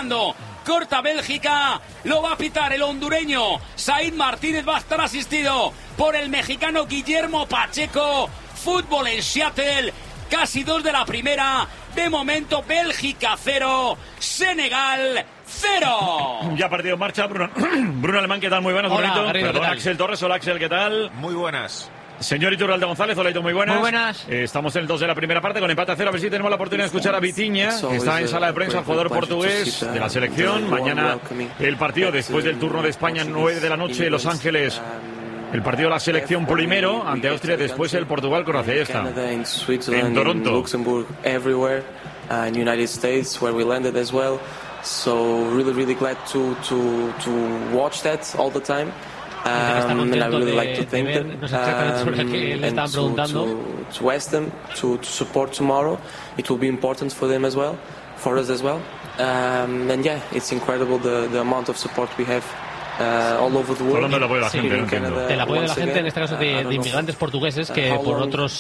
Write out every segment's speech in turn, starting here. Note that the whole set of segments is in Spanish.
pitando. Corta Bélgica, lo va a pitar el hondureño Said Martínez, va a estar asistido por el mexicano Guillermo Pacheco. Fútbol en Seattle, casi 2 de la primera. De momento Bélgica 0, Senegal 0. Ya partido en marcha. Bruno Alemán, ¿qué tal? Muy buenas. Hola, Garrido, perdón, Axel Torres. Hola, Axel, ¿qué tal? Muy buenas. Señor Iturralde González, hola, muy buenas. Muy buenas. Estamos en el 2 de la primera parte con empate a 0. A ver si tenemos la oportunidad de escuchar a Vitinha, que está en sala de prensa, jugador portugués de la selección. Mañana el partido después del turno de España, 9 de la noche, Los Ángeles. El partido de la selección primero ante Austria, después el Portugal-Croacia. Ahí está. En Toronto. Luxembourg, everywhere, in the United States, where we landed as well. So really glad to watch that all the time. And I really like to thank them and to ask them to support tomorrow. It will be important for them as well, for us as well. And yeah, it's incredible the amount of support we have. All over the world. Hablando del apoyo de la gente, no entiendo. El apoyo de la gente, en este caso de inmigrantes portugueses que por en otros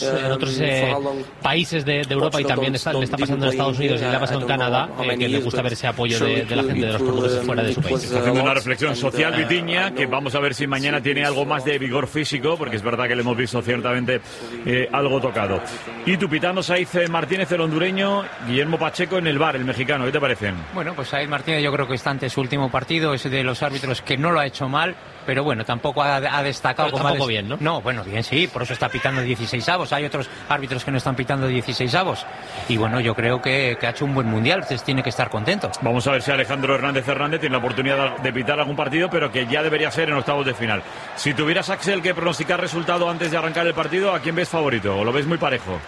países de Europa y también le está pasando en Estados Unidos y le ha pasado en Canadá, que les gusta ver ese apoyo de la gente de los portugueses fuera de su país. Está haciendo una reflexión social Vitinha, que vamos a ver si mañana tiene algo más de vigor físico, porque es verdad que le hemos visto ciertamente algo tocado. Y tú pitando Said Martínez, el hondureño, Guillermo Pacheco en el VAR, el mexicano. ¿Qué te parecen? Bueno, pues Said Martínez yo creo que está ante su último partido, es de los árbitros que no lo ha hecho mal, pero bueno, tampoco ha destacado pero tampoco bien, ¿no? No, bueno, bien sí, por eso está pitando 16avos. Hay otros árbitros que no están pitando 16avos. Y bueno, yo creo que ha hecho un buen mundial, entonces tiene que estar contento. Vamos a ver si Alejandro Hernández tiene la oportunidad de pitar algún partido, pero que ya debería ser en octavos de final. Si tuvieras, Axel, que pronosticar resultado antes de arrancar el partido, ¿a quién ves favorito? ¿O lo ves muy parejo?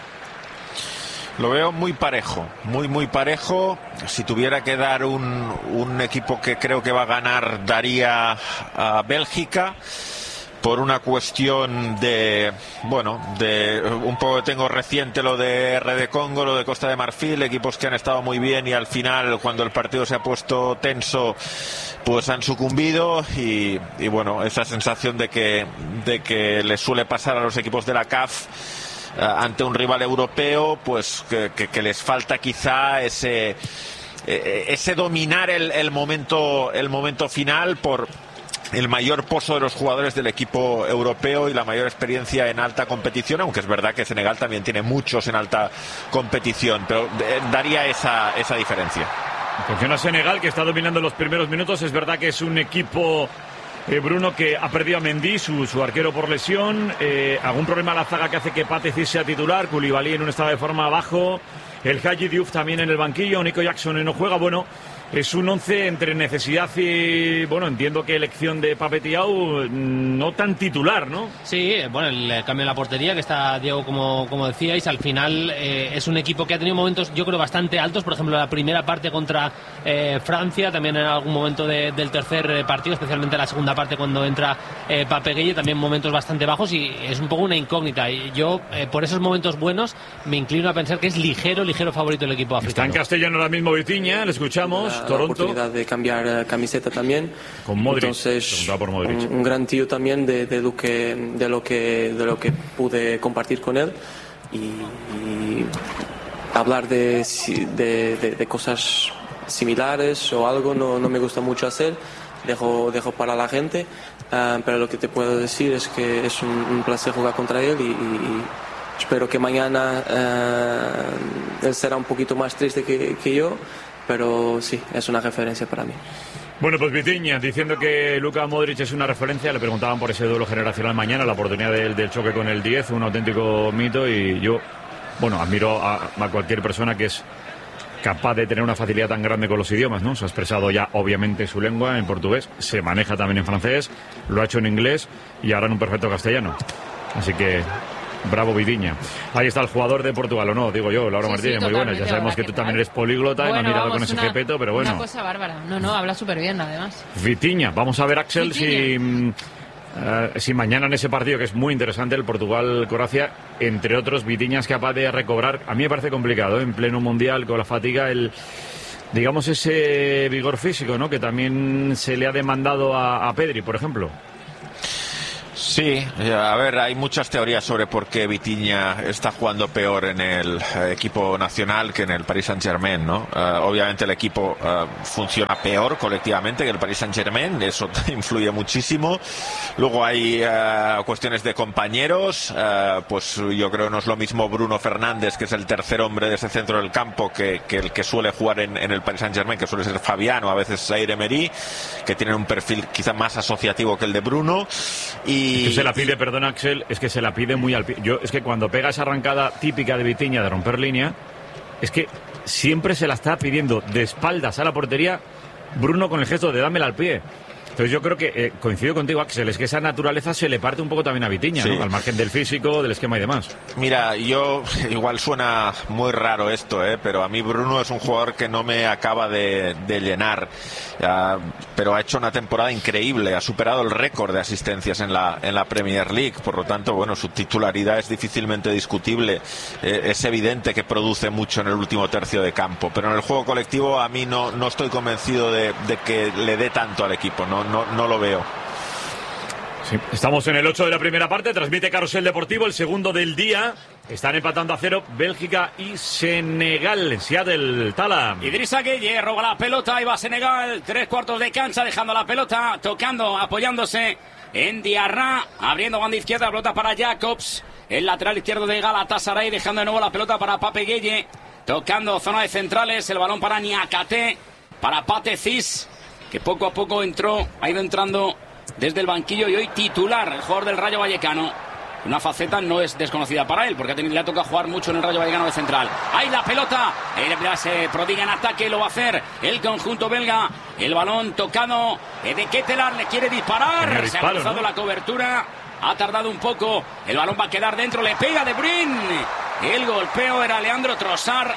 Lo veo muy parejo, muy parejo. Si tuviera que dar un equipo que creo que va a ganar, daría a Bélgica, por una cuestión de un poco tengo reciente lo de RD Congo, lo de Costa de Marfil, equipos que han estado muy bien y al final, cuando el partido se ha puesto tenso, pues han sucumbido y bueno, esa sensación de que les suele pasar a los equipos de la CAF ante un rival europeo, pues que les falta quizá ese dominar el momento final por el mayor pozo de los jugadores del equipo europeo y la mayor experiencia en alta competición, aunque es verdad que Senegal también tiene muchos en alta competición, pero daría esa diferencia. Funciona Senegal, que está dominando los primeros minutos. Es verdad que es un equipo, Bruno, que ha perdido a Mendy, su arquero, por lesión. Algún problema a la zaga que hace que Pathé sea titular. Koulibaly en un estado de forma bajo. El Hadji Diouf también en el banquillo. Nico Jackson no juega. Bueno, es un 11 entre necesidad y, bueno, entiendo que elección de Pape Thiaw, no tan titular, ¿no? Sí, bueno, el cambio en la portería, que está Diego, como decíais, al final es un equipo que ha tenido momentos, yo creo, bastante altos. Por ejemplo, la primera parte contra Francia, también en algún momento del tercer partido, especialmente la segunda parte cuando entra Pape Gueye, también momentos bastante bajos, y es un poco una incógnita. Y yo, por esos momentos buenos, me inclino a pensar que es ligero favorito el equipo africano. Está en castellano ahora mismo Vitinha, le escuchamos. La Toronto. oportunidad de cambiar camiseta también. Con Modric. Entonces, por Modric. Un gran tío también de lo que pude compartir con él y hablar de cosas similares o algo no me gusta mucho hacer. Dejo para la gente, pero lo que te puedo decir es que es un placer jugar contra él y espero que mañana él será un poquito más triste que yo, pero sí, es una referencia para mí. Bueno, pues Vitinha diciendo que Luka Modric es una referencia. Le preguntaban por ese duelo generacional mañana, la oportunidad del choque con el 10, un auténtico mito. Y yo, bueno, admiro a cualquier persona que es capaz de tener una facilidad tan grande con los idiomas, ¿no? Se ha expresado ya, obviamente, su lengua en portugués, se maneja también en francés, lo ha hecho en inglés y ahora en un perfecto castellano. Así que bravo Vitinha. Ahí está el jugador de Portugal, ¿o no? Digo yo, Laura Martínez, muy buena. Ya sabemos que tú también eres políglota y me has mirado con ese jepeto, pero bueno. Una cosa bárbara. No, habla súper bien, además. Vitinha, vamos a ver, Axel, si mañana en ese partido, que es muy interesante, el Portugal-Croacia, entre otros, Vitinha es capaz de recobrar. A mí me parece complicado, en pleno mundial, con la fatiga, digamos, ese vigor físico, ¿no? Que también se le ha demandado a Pedri, por ejemplo. Sí, a ver, hay muchas teorías sobre por qué Vitinha está jugando peor en el equipo nacional que en el Paris Saint-Germain, ¿no? Obviamente el equipo funciona peor colectivamente que el Paris Saint-Germain, eso influye muchísimo. Luego hay cuestiones de compañeros, pues yo creo que no es lo mismo Bruno Fernández, que es el tercer hombre de ese centro del campo, que el que suele jugar en el Paris Saint-Germain, que suele ser Fabián o a veces Zaire Emery, que tienen un perfil quizá más asociativo que el de Bruno. Es que se la pide, perdona Axel, es que se la pide muy al pie. Es que cuando pega esa arrancada típica de Vitinha de romper línea, es que siempre se la está pidiendo de espaldas a la portería Bruno con el gesto de dámela al pie. Entonces yo creo que coincido contigo, Axel, es que esa naturaleza se le parte un poco también a Vitinha, sí, ¿no? Al margen del físico, del esquema y demás. Mira, igual suena muy raro esto, pero a mí Bruno es un jugador que no me acaba de llenar, pero ha hecho una temporada increíble, ha superado el récord de asistencias en la Premier League, por lo tanto, bueno, su titularidad es difícilmente discutible, es evidente que produce mucho en el último tercio de campo, pero en el juego colectivo a mí no estoy convencido de que le dé tanto al equipo, no lo veo. Sí, estamos en el 8 de la primera parte, transmite Carrusel Deportivo, el segundo del día. Están empatando a 0 Bélgica y Senegal. Seattle, Tala. Idrissa Gueye roba la pelota y va Senegal. 3/4 de cancha, dejando la pelota, tocando, apoyándose en Diarra, abriendo banda izquierda, pelota para Jacobs, el lateral izquierdo de Galatasaray, dejando de nuevo la pelota para Pape Gueye, tocando zona de centrales, el balón para Niakate, para Pate Cis, que poco a poco ha ido entrando desde el banquillo y hoy titular, el jugador del Rayo Vallecano. Una faceta no es desconocida para él, porque le ha tocado jugar mucho en el Rayo Vallecano de central. Ahí la pelota, se prodiga en ataque, lo va a hacer el conjunto belga. El balón tocado de Ketelaar, le quiere disparar, se ha cruzado, ¿no? La cobertura, ha tardado un poco, el balón va a quedar dentro, le pega De Bruyne. El golpeo era Leandro Trossard,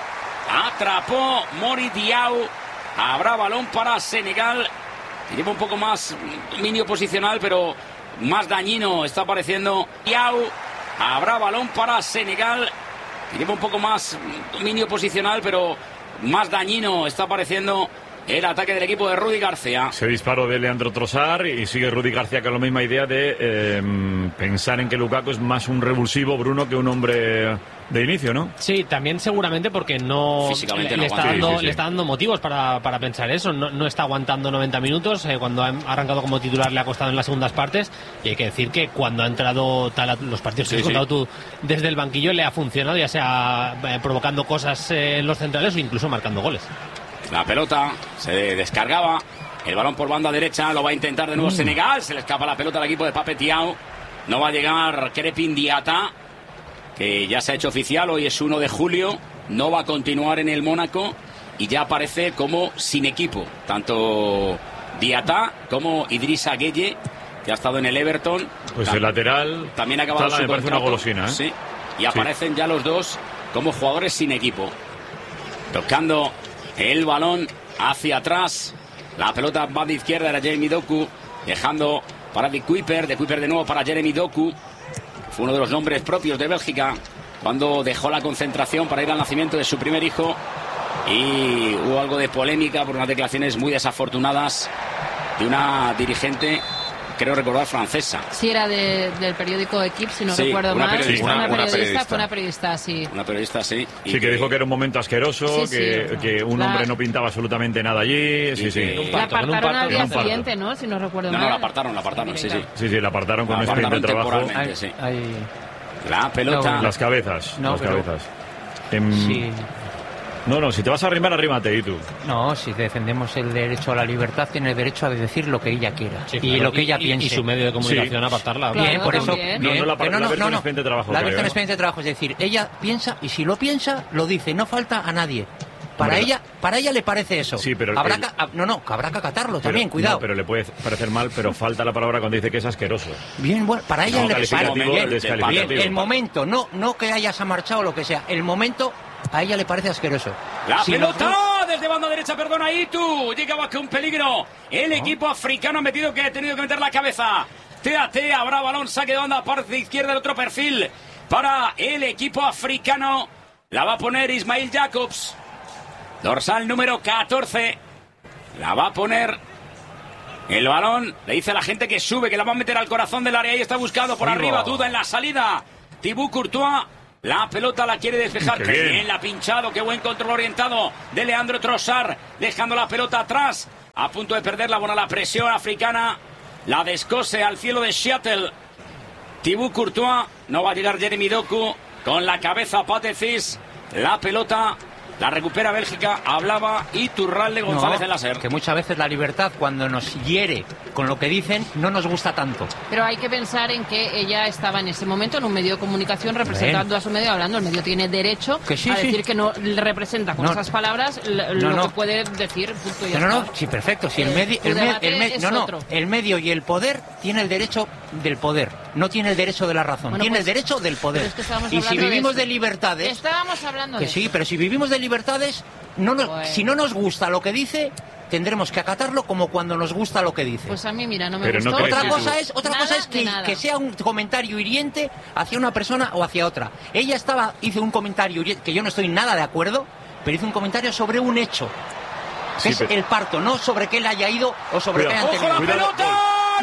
atrapó Mori Diaw. Habrá balón para Senegal, que lleva un poco más dominio posicional, pero más dañino está pareciendo Diaw. Habrá balón para Senegal, que lleva un poco más dominio posicional, pero más dañino está pareciendo el ataque del equipo de Rudi García. Se disparo de Leandro Trossard y sigue Rudi García con la misma idea de pensar en que Lukaku es más un revulsivo, Bruno, que un hombre de inicio, ¿no? Sí, también seguramente porque físicamente le está dando motivos para pensar eso. No está aguantando 90 minutos. Cuando ha arrancado como titular le ha costado en las segundas partes. Y hay que decir que cuando ha entrado los partidos que has contado tú desde el banquillo le ha funcionado, ya sea provocando cosas en los centrales o incluso marcando goles. La pelota se descargaba, el balón por banda derecha, lo va a intentar de nuevo Senegal, se le escapa la pelota al equipo de Pape Thiaw, no va a llegar Krépin Diatta, que ya se ha hecho oficial, hoy es 1 de julio, no va a continuar en el Mónaco y ya aparece como sin equipo, tanto Diatta como Idrissa Gueye, que ha estado en el Everton. Pues el lateral también ha acabado su me parece una contrato. golosina, ¿eh? Sí, y aparecen ya los dos como jugadores sin equipo. Tocando el balón hacia atrás, la pelota va de izquierda, era Jeremy Doku, dejando para de Kuiper de nuevo para Jeremy Doku. Fue uno de los nombres propios de Bélgica cuando dejó la concentración para ir al nacimiento de su primer hijo, y hubo algo de polémica por unas declaraciones muy desafortunadas de una dirigente, creo recordar, francesa. Sí, era del periódico Equipe, si no recuerdo mal. Una periodista, sí. Una periodista, sí. Sí, que dijo que era un momento asqueroso, que un hombre no pintaba absolutamente nada allí. La apartaron al día siguiente, ¿no? Si no recuerdo mal. No, la apartaron, sí. Sí, la apartaron con un sprint de trabajo. La pelota. Las cabezas. Sí. No, si te vas a arrimar, arrímate, ¿y tú? No, si defendemos el derecho a la libertad, tiene el derecho a decir lo que ella quiera y lo que ella piense. Y su medio de comunicación apartarla. Bien, por eso. No, la versión expediente de trabajo. La versión expediente de trabajo, es decir, ella piensa y si lo piensa, lo dice, no falta a nadie. Para ella le parece eso. Sí, pero habrá que acatarlo también, cuidado. No, pero le puede parecer mal, pero falta la palabra cuando dice que es asqueroso. Bien, bueno, para ella le parece bien. El momento, no que hayas marchado o lo que sea, el momento a ella le parece asqueroso. La pelota desde banda derecha, perdona, Itu. Llegaba que un peligro. El equipo africano ha tenido que meter la cabeza. TAT, habrá balón, saque de banda, parte izquierda, el otro perfil para el equipo africano. La va a poner Ismail Jacobs, dorsal número 14. La va a poner El balón, le dice a la gente que sube, que la va a meter al corazón del área y está buscado por arriba, duda en la salida. Thibaut Courtois, la pelota la quiere despejar. Qué bien la ha pinchado, qué buen control orientado de Leandro Trossard, dejando la pelota atrás, a punto de perderla. Bueno, la presión africana la descose al cielo de Seattle. Thibaut Courtois, no va a llegar Jeremy Doku, con la cabeza Pathé Ciss, la pelota la recupera Bélgica. Hablaba Iturralde González en la SER. Que muchas veces la libertad, cuando nos hiere con lo que dicen, no nos gusta tanto. Pero hay que pensar en que ella estaba en ese momento en un medio de comunicación representando a su medio, hablando. El medio tiene derecho a decir que no le representa con esas palabras lo que puede decir. Punto y no, sí, perfecto. Si el medio y el poder tiene el derecho del poder, no tiene el derecho de la razón, tiene el derecho del poder. Y si vivimos de libertades, estábamos hablando de sí, pero si vivimos de libertades, si no nos gusta lo que dice, tendremos que acatarlo como cuando nos gusta lo que dice. Pues a mí, mira, no me gustó. Otra cosa es que sea un comentario hiriente hacia una persona o hacia otra. Ella hizo un comentario que yo no estoy nada de acuerdo, pero hizo un comentario sobre un hecho, que es el parto, no sobre que él haya ido o sobre que hayan tenido. ¡Ojo la pelota!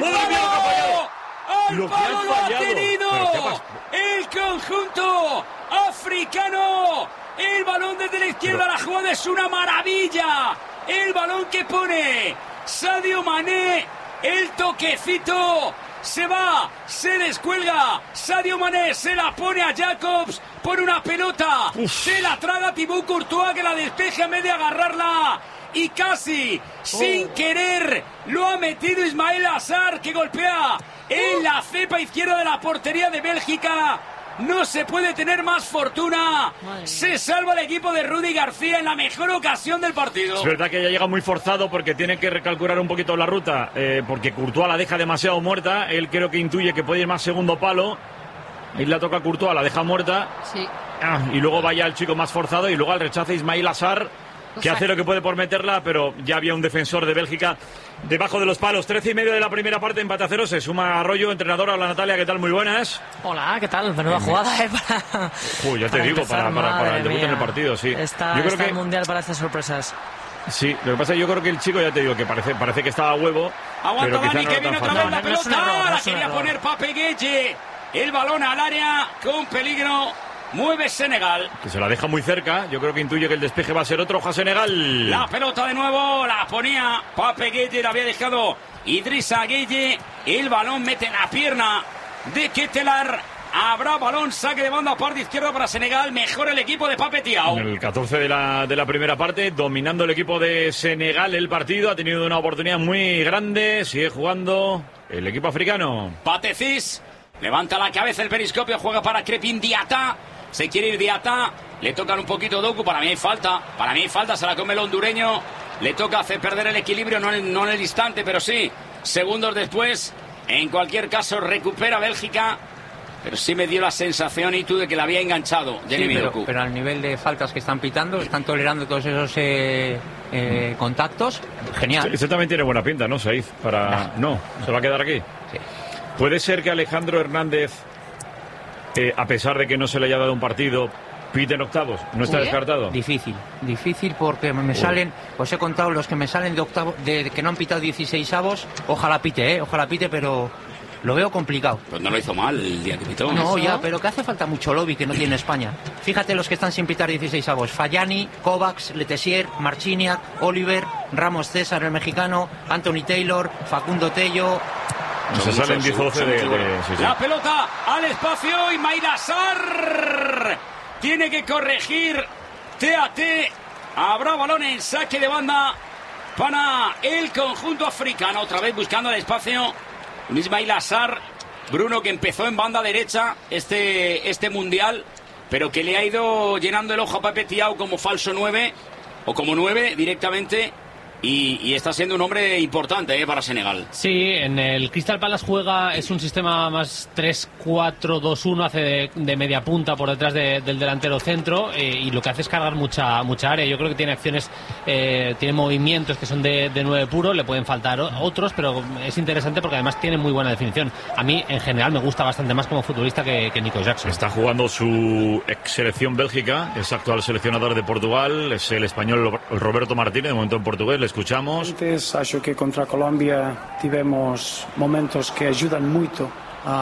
¡Al palo lo ha tenido el conjunto africano! El balón desde la izquierda, la jugada es una maravilla. El balón que pone Sadio Mané, el toquecito, se va, se descuelga. Sadio Mané se la pone a Jacobs por una pelota. Se la traga Thibaut Courtois, que la despeja en vez de agarrarla. Y casi, sin querer, lo ha metido Ismail Assar, que golpea en la cepa izquierda de la portería de Bélgica. No se puede tener más fortuna. Se salva el equipo de Rudy García en la mejor ocasión del partido. Es verdad que ya llega muy forzado porque tiene que recalcular un poquito la ruta, porque Courtois la deja demasiado muerta. Él creo que intuye que puede ir más segundo palo. Ahí la toca Courtois, la deja muerta. Sí. Y luego vaya el chico más forzado y luego al rechace Ismail Assar, que hace lo que puede por meterla, pero ya había un defensor de Bélgica debajo de los palos. 13:30 de la primera parte, empate a 0. Se suma Arroyo, entrenadora. Hola, Natalia, ¿qué tal? Muy buenas. Hola, ¿qué tal? Menuda jugada, ya te digo, para el debut en el partido, sí. Yo creo que el Mundial para estas sorpresas. Sí, lo que pasa es que yo creo que el chico, ya te digo, que parece que estaba a huevo. Aguanta Dani, que viene otra vez la pelota. La quería poner Pape Gueye. El balón al área con peligro. Mueve Senegal. Que se la deja muy cerca. Yo creo que intuye que el despeje va a ser otro. Ojo a Senegal. La pelota de nuevo. La ponía Pape Gueye. La había dejado Idrissa Gueye. El balón mete en la pierna de Ketelaere. Habrá balón, saque de banda, parte izquierda para Senegal. Mejor el equipo de Pape Thiaw. En el 14 de la primera parte, dominando el equipo de Senegal el partido. Ha tenido una oportunidad muy grande. Sigue jugando el equipo africano. Pathé Ciss levanta la cabeza, el periscopio, juega para Crépin Diatta. Se quiere ir Diatta, le tocan un poquito Doku, para mí hay falta, se la come el hondureño, le toca hacer perder el equilibrio, no en el instante, pero sí, segundos después. En cualquier caso recupera Bélgica, pero sí me dio la sensación, y tú, de que la había enganchado Jeremy Doku. Pero al nivel de faltas que están pitando, están tolerando todos esos contactos, genial. Ese también tiene buena pinta, ¿no, Said? No, se va a quedar aquí. Sí. ¿Puede ser que Alejandro Hernández, a pesar de que no se le haya dado un partido, pite en octavos? ¿No está descartado? Difícil porque me salen, os he contado los que me salen de octavo, de que no han pitado 16avos. Ojalá pite, pero lo veo complicado. Pues no lo hizo mal el día que pitó. No, ya, pero que hace falta mucho lobby que no tiene España. Fíjate los que están sin pitar 16avos: Fallani, Kovacs, Letessier, Marciniak, Oliver, Ramos César, el mexicano, Anthony Taylor, Facundo Tello. Se salen 10-12 de... La pelota al espacio, y Ismail Assar tiene que corregir TAT. Habrá balón en saque de banda para el conjunto africano. Otra vez buscando el espacio un Ismail Assar, Bruno, que empezó en banda derecha este mundial, pero que le ha ido llenando el ojo a Pape Thiaw como falso 9 o como 9 directamente. Y está siendo un hombre importante para Senegal. Sí, en el Crystal Palace es un sistema más 3-4-2-1, hace de media punta por detrás del delantero centro, y lo que hace es cargar mucha área. Yo creo que tiene acciones, tiene movimientos que son de 9 puro, le pueden faltar otros, pero es interesante porque además tiene muy buena definición. A mí, en general, me gusta bastante más como futbolista que Nico Jackson. Está jugando su ex selección Bélgica, es actual seleccionador de Portugal, es el español Roberto Martínez, de momento en portugués. escuchamos. Acho que contra Colombia tivemos momentos que ayudan moito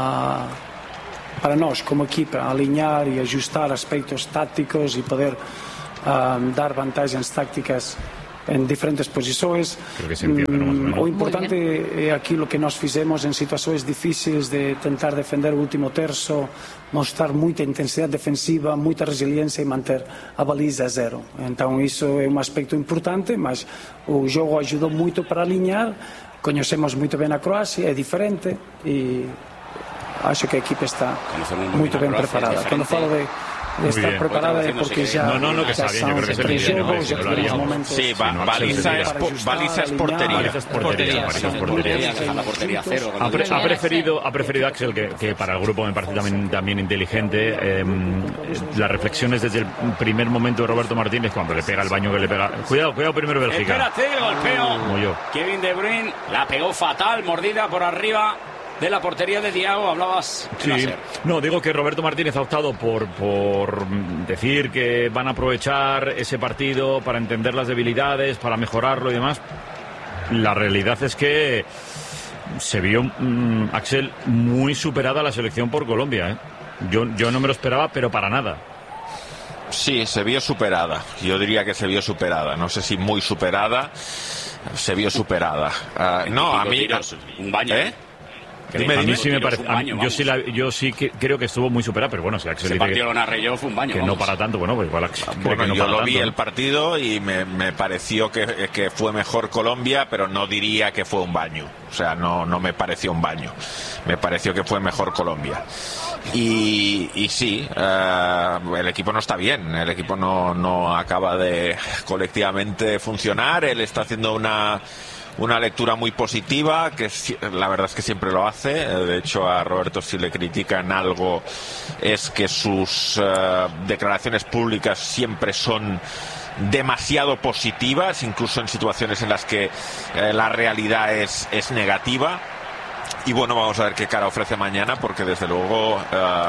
para nós como equipa a alinhar e ajustar aspectos tácticos e poder dar vantagens tácticas en diferentes posições. O importante é aquilo que nós fizemos em situações difíceis de tentar defender o último terço, mostrar muita intensidade defensiva, muita resiliência e manter a baliza a zero. Então isso é um aspecto importante, mas o jogo ajudou muito para alinhar. Conhecemos muito bem a Croácia, é diferente e acho que a equipa está muito bem preparada. Quando falo de estar preparada es porque ya... No, que está bien, yo creo que es el juego, sí, baliza es portería. La portería cero. Ha preferido Axel, que para el grupo me parece también inteligente, las reflexiones desde el primer momento de Roberto Martínez, cuando le pega el baño que le pega. Cuidado primero Bélgica. Espérate, el golpeo. Kevin De Bruyne la pegó fatal, mordida por arriba de la portería de Thiago. Hablabas de Nasser. No, digo que Roberto Martínez ha optado por decir que van a aprovechar ese partido para entender las debilidades, para mejorarlo y demás. La realidad es que se vio, Axel, muy superada la selección por Colombia, ¿eh? Yo no me lo esperaba, pero para nada. Sí, se vio superada. Yo diría que se vio superada. No sé si muy superada. Se vio superada. No, a mí... Un baño, ¿eh? A mí sí me parece. Yo sí que creo que estuvo muy superada, pero bueno, si Axel dice partido lo narré yo, fue un baño. Que no para tanto, bueno, pues igual. Bueno, yo lo vi el partido y me pareció que fue mejor Colombia, pero no diría que fue un baño. O sea, no me pareció un baño. Me pareció que fue mejor Colombia. Y sí, el equipo no está bien. El equipo no acaba de colectivamente funcionar. Él está haciendo una lectura muy positiva, que la verdad es que siempre lo hace. De hecho, a Roberto, si le critican algo, es que sus declaraciones públicas siempre son demasiado positivas, incluso en situaciones en las que la realidad es negativa. Y bueno, vamos a ver qué cara ofrece mañana, porque desde luego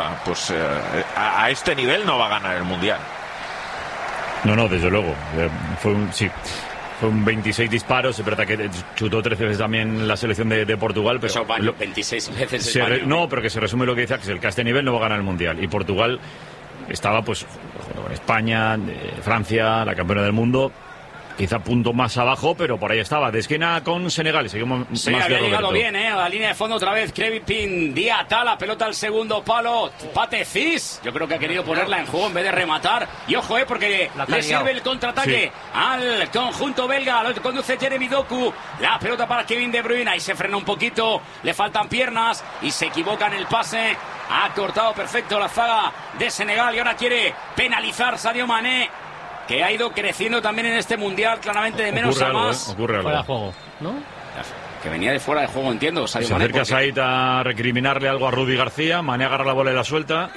a este nivel no va a ganar el Mundial. No, desde luego. Fue un 26 disparos, es verdad que chutó 13 veces también la selección de Portugal, pero... 26 veces no, pero que se resume lo que dice Axel, que a este nivel no va a ganar el Mundial. Y Portugal estaba pues con España, Francia, la campeona del mundo, quizá punto más abajo, pero por ahí estaba, de esquina con Senegal. Y seguimos más había llegado bien, a la línea de fondo otra vez, Krépin Diatta, la pelota al segundo palo, Patecis, yo creo que ha querido ponerla en juego en vez de rematar, y ojo, porque le sirve el contraataque al conjunto belga, lo conduce Jeremy Doku, la pelota para Kevin De Bruyne, ahí se frena un poquito, le faltan piernas, y se equivoca en el pase, ha cortado perfecto la zaga de Senegal, y ahora quiere penalizar Sadio Mané, que ha ido creciendo también en este Mundial, claramente de menos a más. Ocurre algo. Fuera de juego, ¿no? Que venía de fuera de juego, entiendo. Se acerca Said a recriminarle algo a Rudy García. Mané agarra la bola y la suelta.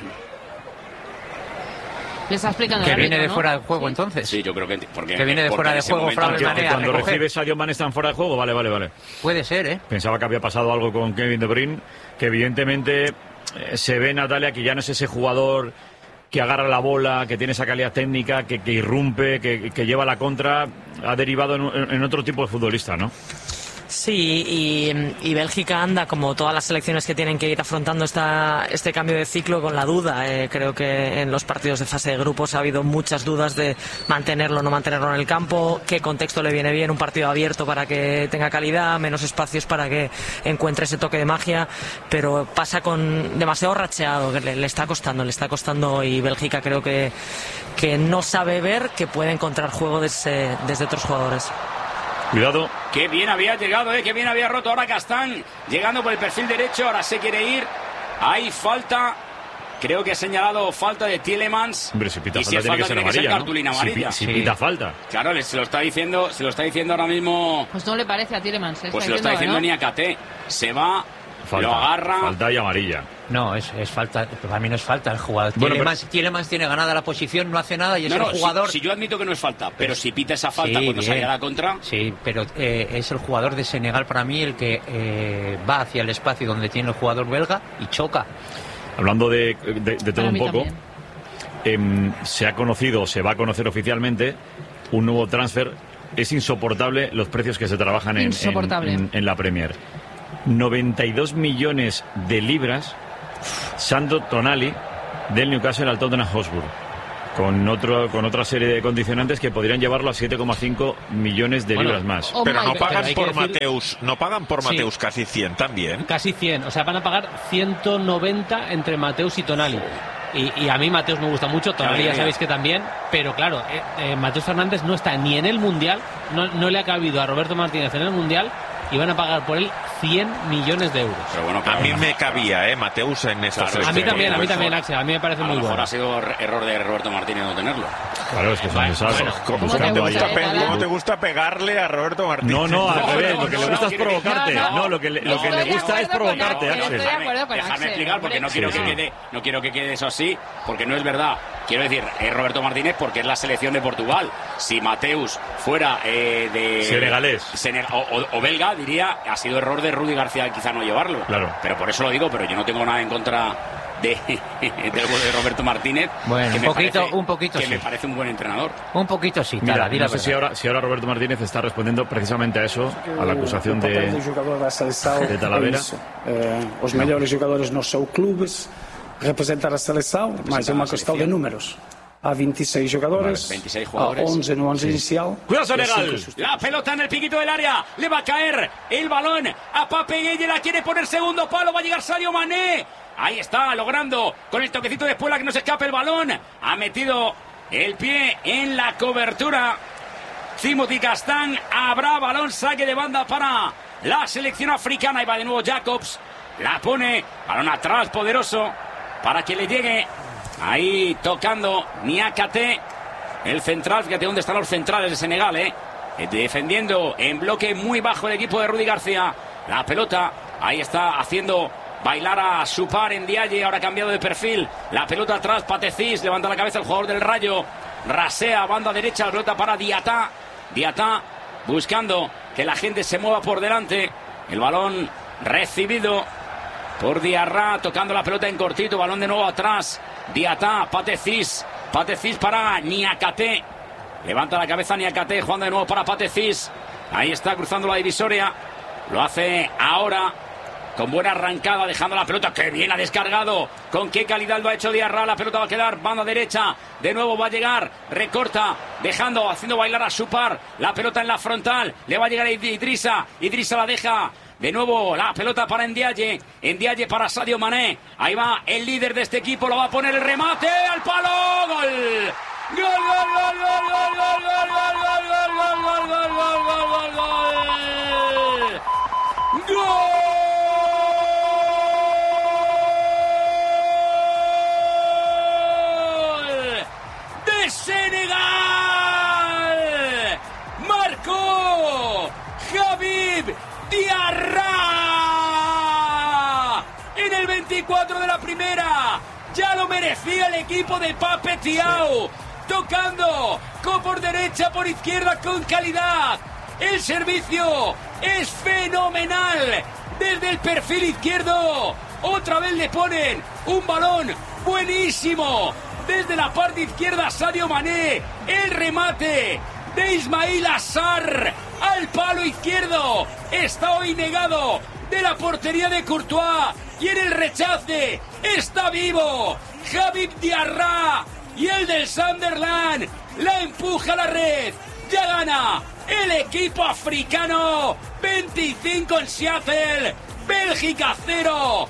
Le está explicando que viene de fuera de juego, entonces. Sí, yo creo que... Que viene de fuera de juego, Mané. Cuando recibe Sadio Mané está en fuera de juego, vale. Puede ser, ¿eh? Pensaba que había pasado algo con Kevin De Bruyne, que evidentemente se ve, Natalia, que ya no es ese jugador que agarra la bola, que tiene esa calidad técnica, que irrumpe, que lleva la contra, ha derivado en otro tipo de futbolista, ¿no? Sí, y Bélgica anda como todas las selecciones que tienen que ir afrontando este cambio de ciclo con la duda. Creo que en los partidos de fase de grupos ha habido muchas dudas de mantenerlo o no mantenerlo en el campo, qué contexto le viene bien, un partido abierto para que tenga calidad, menos espacios para que encuentre ese toque de magia, pero pasa con demasiado racheado, que le está costando, y Bélgica creo que no sabe ver que puede encontrar juego desde otros jugadores. Cuidado. Qué bien había llegado, qué bien había roto ahora Castán, llegando por el perfil derecho, ahora se quiere ir. Hay falta, creo que ha señalado falta de Tielemans. Hombre, si pita y falta, si es tiene falta, que ser amarilla, cartulina amarilla. Si pita falta. Claro, se lo está diciendo ahora mismo. Pues no le parece a Tielemans. Pues se lo está diciendo Niakate. Se va, falta, lo agarra. Falta y amarilla. No, es falta. Para mí no es falta el jugador. Tielemans tiene ganada la posición, no hace nada y es el jugador. Si yo admito que no es falta, pero si pita esa falta cuando salga la contra. Sí, pero es el jugador de Senegal para mí el que va hacia el espacio donde tiene el jugador belga y choca. Hablando de todo un poco, se va a conocer oficialmente un nuevo transfer es insoportable los precios que se trabajan en la Premier. 92 millones de libras Sandro Tonali del Newcastle al Tottenham Hotspur, con otra serie de condicionantes que podrían llevarlo a 7,5 millones de libras más. Pero no pagan por Mateus, no pagan por Mateus casi 100 también. Casi 100, o sea, van a pagar 190 entre Mateus y Tonali. Y a mí Mateus me gusta mucho, Tonali ya sabéis que también, pero claro, Mateus Fernández no está ni en el Mundial, no le ha cabido a Roberto Martínez en el Mundial, y van a pagar por él 100 millones de euros. Pero bueno, a mí me cabía, Mateus en esta selección. A mí también, Axel, a mí me parece muy bueno. A lo mejor ha sido error de Roberto Martínez no tenerlo. Claro, es que son desastres. ¿Cómo te gusta pegarle a Roberto Martínez? No, al revés, lo que le gusta es provocarte. No, lo que le gusta es provocarte, Axel. Déjame explicar, porque no quiero que quede eso así, porque no es verdad. Quiero decir, es Roberto Martínez porque es la selección de Portugal. Si Mateus fuera de senegalés o belga, diría, ha sido error de Rudi García quizá no llevarlo. Claro. Pero por eso lo digo, pero yo no tengo nada en contra de Roberto Martínez. Bueno, un poquito que sí. Me parece un buen entrador. Un poquito sí. Mira, no sé si ahora Roberto Martínez está respondiendo precisamente a eso, a la acusación de Talavera. Os melhores jogadores nos seus clubes, representar a seleção, mas é uma questão de números. A 26 jugadores, 26 jugadores. A 11 no 11 inicial. Cuidado Senegal, la pelota en el piquito del área, le va a caer el balón a Pape Gueye, la quiere poner segundo palo, va a llegar Sadio Mané. Ahí está, logrando con el toquecito de Espuela que no se escape el balón. Ha metido el pie en la cobertura Timothy Castán. Habrá balón, saque de banda para la selección africana. Y va de nuevo Jacobs, la pone, balón atrás, poderoso, para que le llegue. Ahí tocando Niakate, el central. Fíjate dónde están los centrales de Senegal, defendiendo en bloque muy bajo el equipo de Rudi García. La pelota, ahí está haciendo bailar a su par en Ndiaye, ahora cambiado de perfil. La pelota atrás, Patecis, levanta la cabeza el jugador del Rayo. Rasea, banda derecha, la pelota para Diatá. Diatá buscando que la gente se mueva por delante. El balón recibido por Diarra, tocando la pelota en cortito, balón de nuevo atrás. Diatá, Patecis para Niakate. Levanta la cabeza Niakate, jugando de nuevo para Patecis. Ahí está cruzando la divisoria. Lo hace ahora con buena arrancada, dejando la pelota. ¡Qué bien ha descargado! Con qué calidad lo ha hecho Diarra. La pelota va a quedar banda derecha. De nuevo va a llegar. Recorta, haciendo bailar a su par. La pelota en la frontal. Le va a llegar a Idrissa. Idrissa la deja. De nuevo la pelota para Ndiaye. Ndiaye para Sadio Mané. Ahí va el líder de este equipo. Lo va a poner el remate al palo. ¡Gol! ¡Gol, gol, gol, gol, gol, gol, gol, gol, gol, gol, gol, gol! ¡De Senegal! ¡Marcó Habib Diarra! En el 24 de la primera. Ya lo merecía el equipo de Pape Thiaw. Tocando por derecha, por izquierda, con calidad. El servicio es fenomenal. Desde el perfil izquierdo. Otra vez le ponen un balón buenísimo. Desde la parte izquierda, Sadio Mané. El remate de Ismail Assar al palo izquierdo. Está hoy negado de la portería de Courtois. Y en el rechace está vivo Habib Diarra. Y el del Sunderland la empuja a la red. Ya gana el equipo africano. 25 en Seattle. Bélgica 0.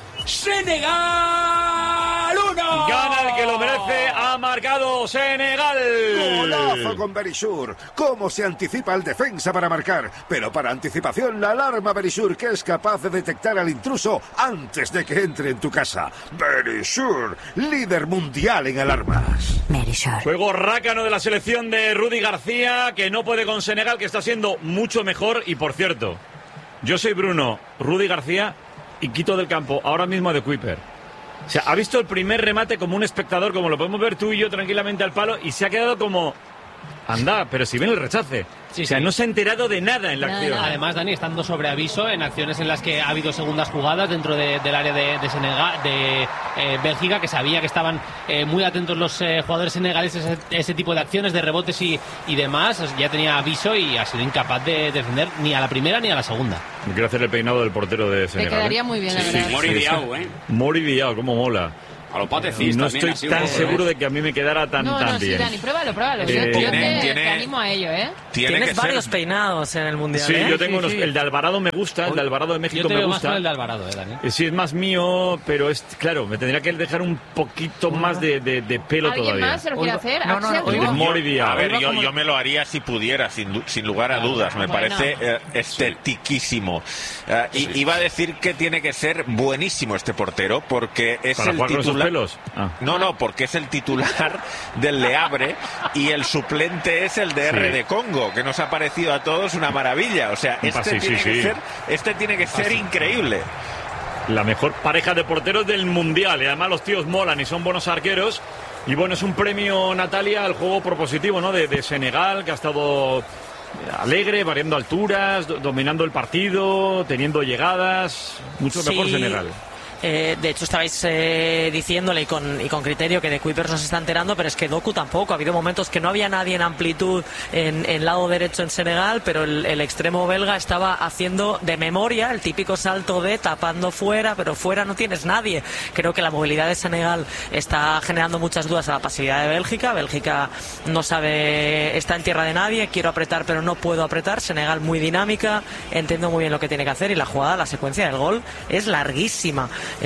Senegal 1. Gana el que lo merece, ha marcado Senegal. Golazo con Berisur. Cómo se anticipa el defensa para marcar. Pero para anticipación, la alarma Berisur, que es capaz de detectar al intruso antes de que entre en tu casa. Berisur, líder mundial en alarmas. Berisur. Juego rácano de la selección de Rudi García, que no puede con Senegal, que está siendo mucho mejor. Y por cierto, yo soy Bruno, Rudi García y quito del campo ahora mismo a De Kuiper. O sea, ha visto el primer remate como un espectador, como lo podemos ver tú y yo tranquilamente al palo, y se ha quedado como anda, pero si ven el rechace. Sí, o sea, no se ha enterado de nada en la acción. Además, Dani, estando sobre aviso en acciones en las que ha habido segundas jugadas dentro del área de Senegal, de Bélgica, que sabía que estaban muy atentos los jugadores senegaleses a ese tipo de acciones, de rebotes y demás. Ya tenía aviso y ha sido incapaz de defender ni a la primera ni a la segunda. Me quiero hacer el peinado del portero de Senegal. Te quedaría muy bien, la verdad. Mori Diaw, Mori Diaw, cómo mola. A lo patecis no también, estoy tan seguro de que a mí me quedara tan bien. Sí, Dani, pruébalo. Yo te animo a ello, ¿eh? Tienes varios peinados en el Mundial, Sí, yo tengo el de Alvarado me gusta, el de Alvarado de México me gusta. Más el de Alvarado, Dani. Sí, es más mío, pero claro, me tendría que dejar un poquito más de pelo todavía. ¿Alguien más se lo quiere hacer? No. A ver, yo me lo haría si pudiera, sin lugar a dudas. Me parece estetiquísimo. Iba a decir que tiene que ser buenísimo este portero, porque es el titular. Pelos? No, porque es el titular del Le Havre y el suplente es el de RD Congo, que nos ha parecido a todos una maravilla. O sea, este tiene que ser increíble. La mejor pareja de porteros del Mundial, y además los tíos molan y son buenos arqueros. Y bueno, es un premio, Natalia, al juego propositivo, ¿no? De Senegal, que ha estado alegre, variando alturas, dominando el partido, teniendo llegadas. Mucho mejor Senegal. De hecho, estabais diciéndole y con criterio que de Kuipers no se está enterando, pero es que Doku tampoco. Ha habido momentos que no había nadie en amplitud en lado derecho en Senegal, pero el extremo belga estaba haciendo de memoria el típico salto de tapando fuera, pero fuera no tienes nadie. Creo que la movilidad de Senegal está generando muchas dudas a la pasividad de Bélgica. Bélgica no sabe, está en tierra de nadie, quiero apretar pero no puedo apretar. Senegal muy dinámica, entiendo muy bien lo que tiene que hacer, y la jugada, la secuencia del gol es larguísima.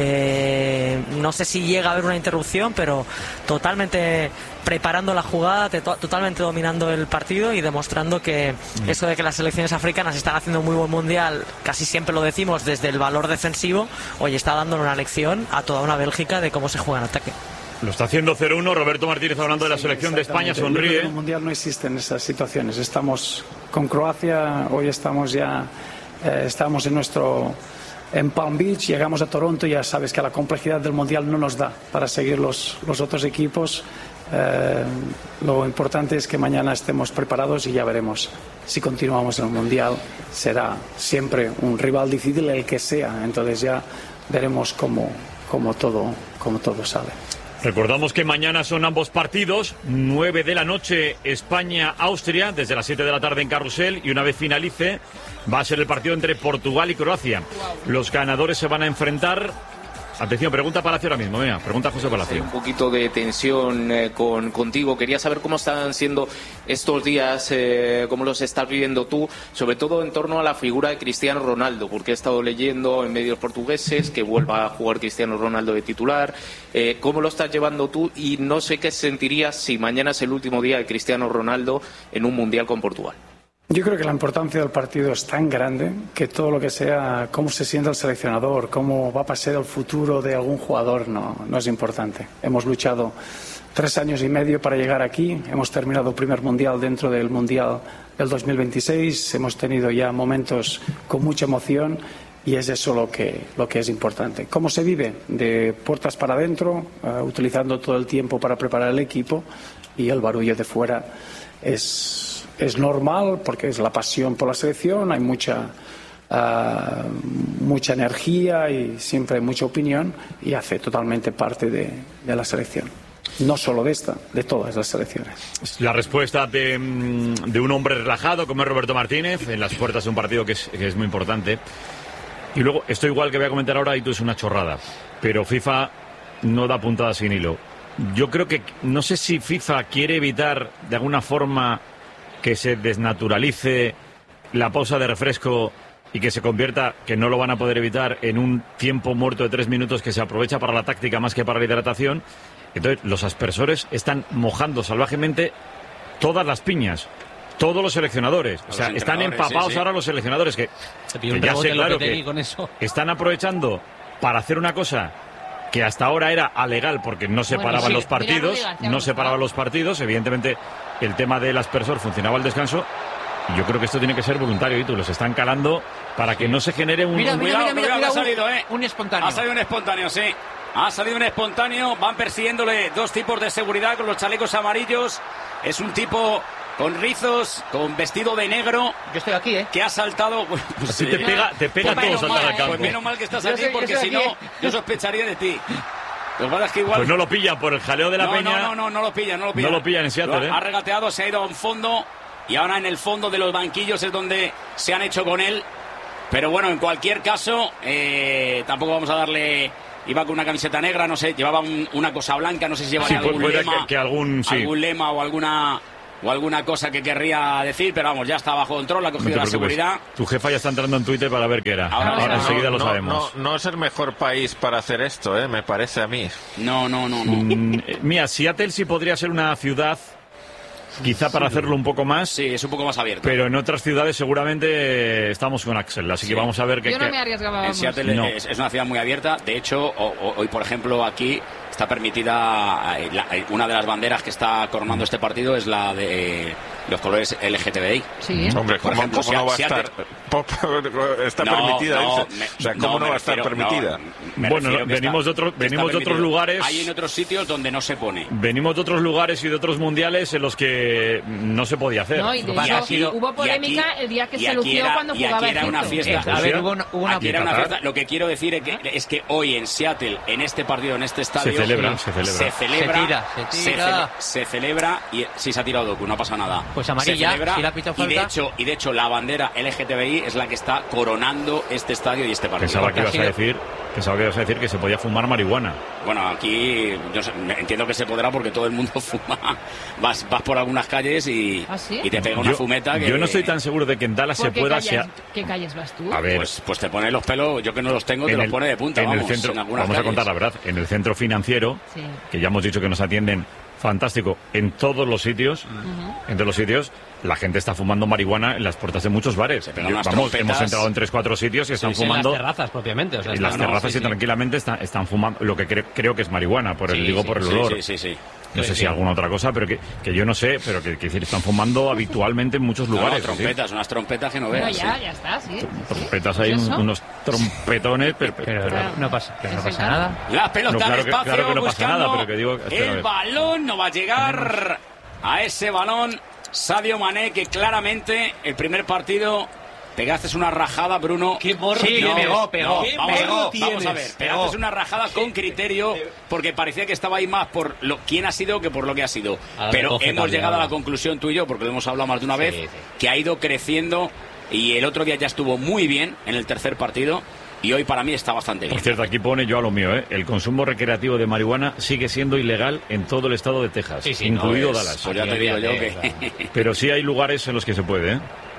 No sé si llega a haber una interrupción, pero totalmente preparando la jugada, totalmente dominando el partido y demostrando que eso de que las selecciones africanas están haciendo un muy buen mundial, casi siempre lo decimos desde el valor defensivo, hoy está dándole una lección a toda una Bélgica de cómo se juega en ataque. Lo está haciendo 0-1, Roberto Martínez hablando de la selección de España, sonríe. En el mundial no existen esas situaciones. Estamos con Croacia, hoy estamos en Palm Beach, llegamos a Toronto, ya sabes que la complejidad del Mundial no nos da para seguir los otros equipos. Lo importante es que mañana estemos preparados y ya veremos si continuamos en el Mundial. Será siempre un rival difícil, el que sea, entonces ya veremos cómo todo sale. Recordamos que mañana son ambos partidos, 9 de la noche España-Austria, desde las 7 de la tarde en Carrusel, y una vez finalice va a ser el partido entre Portugal y Croacia. Los ganadores se van a enfrentar. Atención, pregunta Palacio ahora mismo, pregunta José Palacio. Un poquito de tensión contigo. Quería saber cómo están siendo estos días, cómo los estás viviendo tú, sobre todo en torno a la figura de Cristiano Ronaldo, porque he estado leyendo en medios portugueses que vuelva a jugar Cristiano Ronaldo de titular. ¿Cómo lo estás llevando tú? Y no sé qué sentirías si mañana es el último día de Cristiano Ronaldo en un Mundial con Portugal. Yo creo que la importancia del partido es tan grande que todo lo que sea, cómo se siente el seleccionador, cómo va a pasar el futuro de algún jugador, no es importante. Hemos luchado 3 años y medio para llegar aquí, hemos terminado el primer mundial dentro del mundial del 2026, hemos tenido ya momentos con mucha emoción y es eso lo que es importante. ¿Cómo se vive? De puertas para adentro, utilizando todo el tiempo para preparar el equipo, y el barullo de fuera es normal porque es la pasión por la selección, hay mucha energía y siempre hay mucha opinión y hace totalmente parte de la selección. No solo de esta, de todas las selecciones. La respuesta de un hombre relajado como es Roberto Martínez en las puertas de un partido que es muy importante. Y luego, esto igual que voy a comentar ahora, y tú es una chorrada, pero FIFA no da puntada sin hilo. Yo creo que, no sé si FIFA quiere evitar de alguna forma que se desnaturalice la pausa de refresco y que se convierta, que no lo van a poder evitar, en un tiempo muerto de 3 minutos que se aprovecha para la táctica más que para la hidratación. Entonces los aspersores están mojando salvajemente todas las piñas, todos los seleccionadores. O sea, están empapados ahora los seleccionadores que ya sé, claro, que con eso están aprovechando para hacer una cosa que hasta ahora era alegal porque no separaban los partidos, evidentemente el tema del aspersor funcionaba al descanso, y yo creo que esto tiene que ser voluntario, y tú los están calando para que no se genere un... Mira, ha salido, un espontáneo. Ha salido un espontáneo, sí. Ha salido un espontáneo, van persiguiéndole 2 tipos de seguridad con los chalecos amarillos. Es un tipo con rizos, con vestido de negro. Yo estoy aquí, ¿eh? Que ha saltado. Pues, así te pega todo saltar al campo. Pues menos mal que estás aquí, porque si no, yo sospecharía de ti. Lo que pasa es que igual... Pues no lo pillan por el jaleo de la peña. No lo pillan. No lo pillan en Seattle, Ha regateado, se ha ido a un fondo y ahora en el fondo de los banquillos es donde se han hecho con él. Pero bueno, en cualquier caso, tampoco vamos a darle... Iba con una camiseta negra, no sé, llevaba una cosa blanca, no sé si llevaría algún lema, algún lema o alguna cosa que querría decir, pero vamos, ya está bajo control, ha cogido la seguridad. Tu jefa ya está entrando en Twitter para ver qué era. Ahora enseguida lo sabemos. No es el mejor país para hacer esto, me parece a mí. No. Mira, Seattle sí podría ser una ciudad, quizá para hacerlo un poco más. Sí, es un poco más abierto. Pero en otras ciudades seguramente estamos con Axel, así que vamos a ver qué... Yo no me arriesgaba. En Seattle es una ciudad muy abierta. De hecho, hoy, por ejemplo, aquí está permitida una de las banderas que está coronando este partido es la de los colores LGTBI. Sí. Hombre, ¿cómo no va a estar? Está permitida, ¿cómo no va a estar permitida? Bueno, venimos de otros lugares. Hay en otros sitios donde no se pone. Venimos de otros lugares y de otros mundiales en los que no se podía hacer. No, y de hecho, hubo polémica el día que se lució cuando jugaba era una fiesta. Hubo una fiesta. Lo que quiero decir es que hoy en Seattle, en este partido, en este estadio, se celebra y si se ha tirado Doku, no pasa nada. Pues amarilla, celebra, si la pita falta. Y de hecho la bandera LGTBI es la que está coronando este estadio y este partido. Pensaba que ibas a decir que se podía fumar marihuana. Bueno, aquí yo entiendo que se podrá porque todo el mundo fuma. Vas por algunas calles y te pega una fumeta. Yo no estoy tan seguro de que en Dallas se pueda... ¿Qué calles vas tú? A ver, pues te pone los pelos, yo que no los tengo, te los pone de punta. Vamos a contar la verdad. En el centro financiero, que ya hemos dicho que nos atienden fantástico en todos los sitios, la gente está fumando marihuana en las puertas de muchos bares. Hemos entrado en 3-4 sitios y están fumando. En las terrazas propiamente. En las terrazas tranquilamente están fumando lo que creo que es marihuana, por el olor. Sí. No sé si alguna otra cosa, pero que yo no sé, pero que decir, están fumando habitualmente en muchos lugares. Unas trompetas que no veas. Ya está, sí. Trompetas, hay unos trompetones, pero no pasa nada. La pelota al espacio, claro que no pasa nada, pero que digo... El balón no va a llegar a ese balón. Sadio Mané, que claramente el primer partido... Pegaste una rajada, Bruno. ¡Qué borro! Sí, pegó. Vamos a ver. Pegaste una rajada con criterio porque parecía que estaba ahí más por quién ha sido que por lo que ha sido. Pero hemos llegado a la conclusión tú y yo, porque lo hemos hablado más de una vez, que ha ido creciendo y el otro día ya estuvo muy bien en el tercer partido. Y hoy para mí está bastante bien. Por cierto, aquí pone yo a lo mío, el consumo recreativo de marihuana sigue siendo ilegal en todo el estado de Texas, incluido Dallas. Pues ya te digo yo que... Pero sí hay lugares en los que se puede,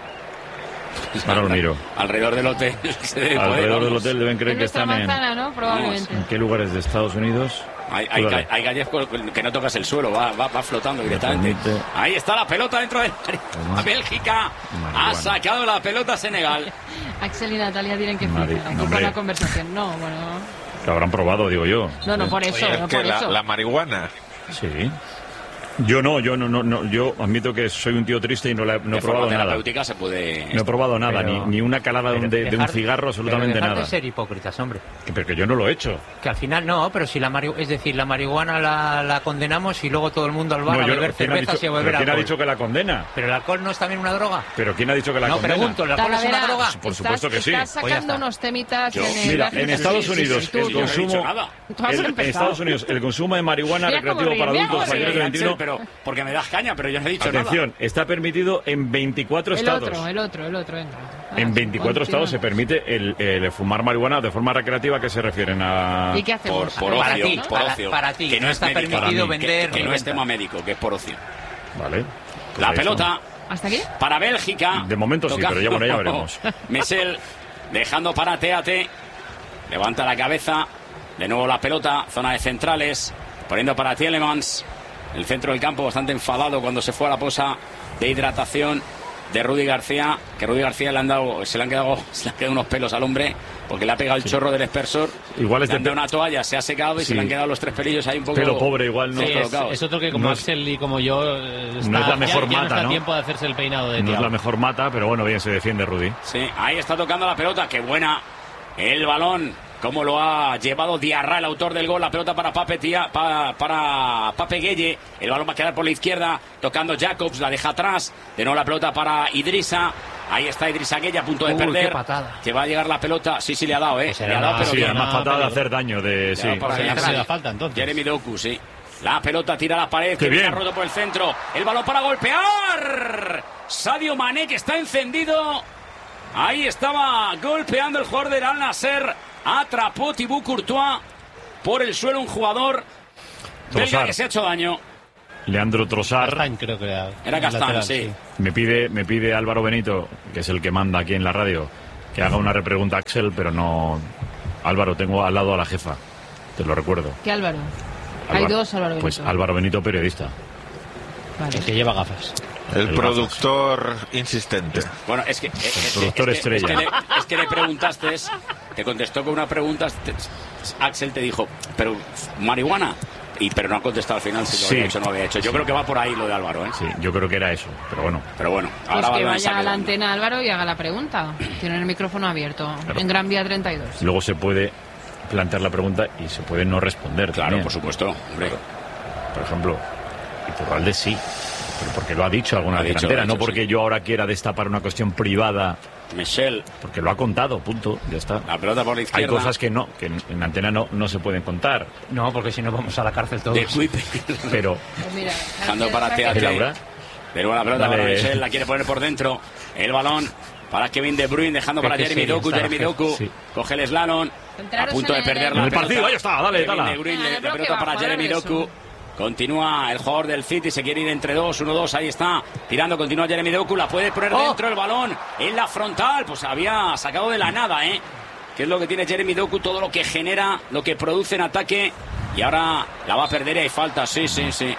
Ahora lo miro. Alrededor del hotel. Alrededor del hotel deben creer que están manzana, ¿no? Probablemente. ¿En qué lugares de Estados Unidos? Hay galles que no tocas el suelo, va flotando directamente. Ahí está la pelota dentro de la Bélgica. Ha sacado la pelota Senegal. Axel y Natalia tienen que fijar la conversación. No, bueno. Lo habrán probado, digo yo. No, por eso. Oye, la marihuana. Sí. Yo admito que soy un tío triste y no he probado nada. Se puede... No he probado nada, ni una calada de un cigarro, absolutamente nada. De ser hipócritas, hombre. Pero que yo no lo he hecho. Que al final no, pero si la marihuana la condenamos y luego todo el mundo al bar a beber cervezas y a beber alcohol. ¿Quién ha dicho que la condena? ¿Pero el alcohol no es también una droga? ¿Pero quién ha dicho que la condena? No, pregunto, ¿el alcohol es una droga? Por supuesto que sí. Estás sacando unos temitas Mira, en Estados Unidos el consumo... En Estados Unidos el consumo de marihuana recreativo para adultos mayores de 21... Pero porque me das caña, pero yo no he dicho Atención, está permitido en 24 estados. El otro. En 24 estados se permite el fumar marihuana de forma recreativa. ¿A qué se refieren? ¿Y qué hacemos? Por ocio. Para ti, que no está permitido vender. Que no es tema médico, que es por ocio. Vale. La pelota. ¿Hasta aquí? Para Bélgica. De momento sí, pero ya veremos. Mesel dejando para Teate. Levanta la cabeza. De nuevo la pelota. Zona de centrales. Poniendo para Tielemans. El centro del campo bastante enfadado cuando se fue a la posa de hidratación de Rudy García, que Rudy García se le han quedado unos pelos al hombre porque le ha pegado el chorro del expersor. Igual es de una toalla, se ha secado y se le han quedado los 3 pelillos ahí un poco. Pero pobre, igual no. Es otro que como Axel y como yo no es la mejor mata, no está tiempo de hacerse el peinado de No es la mejor mata, pero bueno, bien se defiende Rudy. Sí, ahí está tocando la pelota, qué buena. El balón cómo lo ha llevado Diarra, el autor del gol. La pelota para Pape Gueye. El balón va a quedar por la izquierda, tocando Jacobs, la deja atrás. De nuevo la pelota para Idrissa. Ahí está Idrissa Gueye a punto de perder. Qué patada. Que va a llegar la pelota. Sí, le ha dado, pues le ha dado, pero sí, además patada de hacer daño. Falta, entonces. Jeremy Doku, sí. La pelota tira a la pared, que viene roto por el centro. El balón para golpear. Sadio Mané, que está encendido. Ahí estaba golpeando el jugador del Al Nassr. Atrapó Thibaut Courtois por el suelo un jugador belga que se ha hecho daño. Leandro Trossard. Castán, creo que era Castán, lateral, sí. Me pide Álvaro Benito, que es el que manda aquí en la radio, que haga una repregunta a Axel, pero no. Álvaro, tengo al lado a la jefa. Te lo recuerdo. ¿Qué Álvaro? Hay dos Álvaro Benito. Pues Álvaro Benito, periodista. Vale. El que lleva gafas. El productor insistente. Bueno, es que le preguntaste, te contestó con una pregunta. Axel te dijo, pero marihuana. Pero no ha contestado al final si lo había hecho o no había hecho. Yo creo que va por ahí lo de Álvaro, ¿eh? Sí, yo creo que era eso, pero bueno. Ahora pues que vaya a la antena Álvaro y haga la pregunta. Tiene el micrófono abierto, claro. En Gran Vía 32. Luego se puede plantear la pregunta y se puede no responder. Claro, también. Por supuesto. Hombre. Por ejemplo, Iturralde sí, pero porque lo ha dicho alguna delantera, no porque yo ahora quiera destapar una cuestión privada. Michel. Porque lo ha contado, punto, ya está. La pelota por la izquierda. Hay cosas que en antena no se pueden contar. No, porque si no vamos a la cárcel todos. Pero... Dejando para Teatro. De nuevo la pelota para Michel, la quiere poner por dentro. El balón para Kevin De Bruyne, dejando para Jeremy Doku. Jeremy Doku coge el slalom. A punto de perder la partido, ahí está, dale. De Bruyne, la pelota para Jeremy Doku. Continúa el jugador del City, se quiere ir entre dos, 1-2, ahí está, tirando, continúa Jeremy Doku, la puede poner dentro el balón, en la frontal, pues había sacado de la nada, que es lo que tiene Jeremy Doku, todo lo que genera, lo que produce en ataque, y ahora la va a perder y hay falta, sí,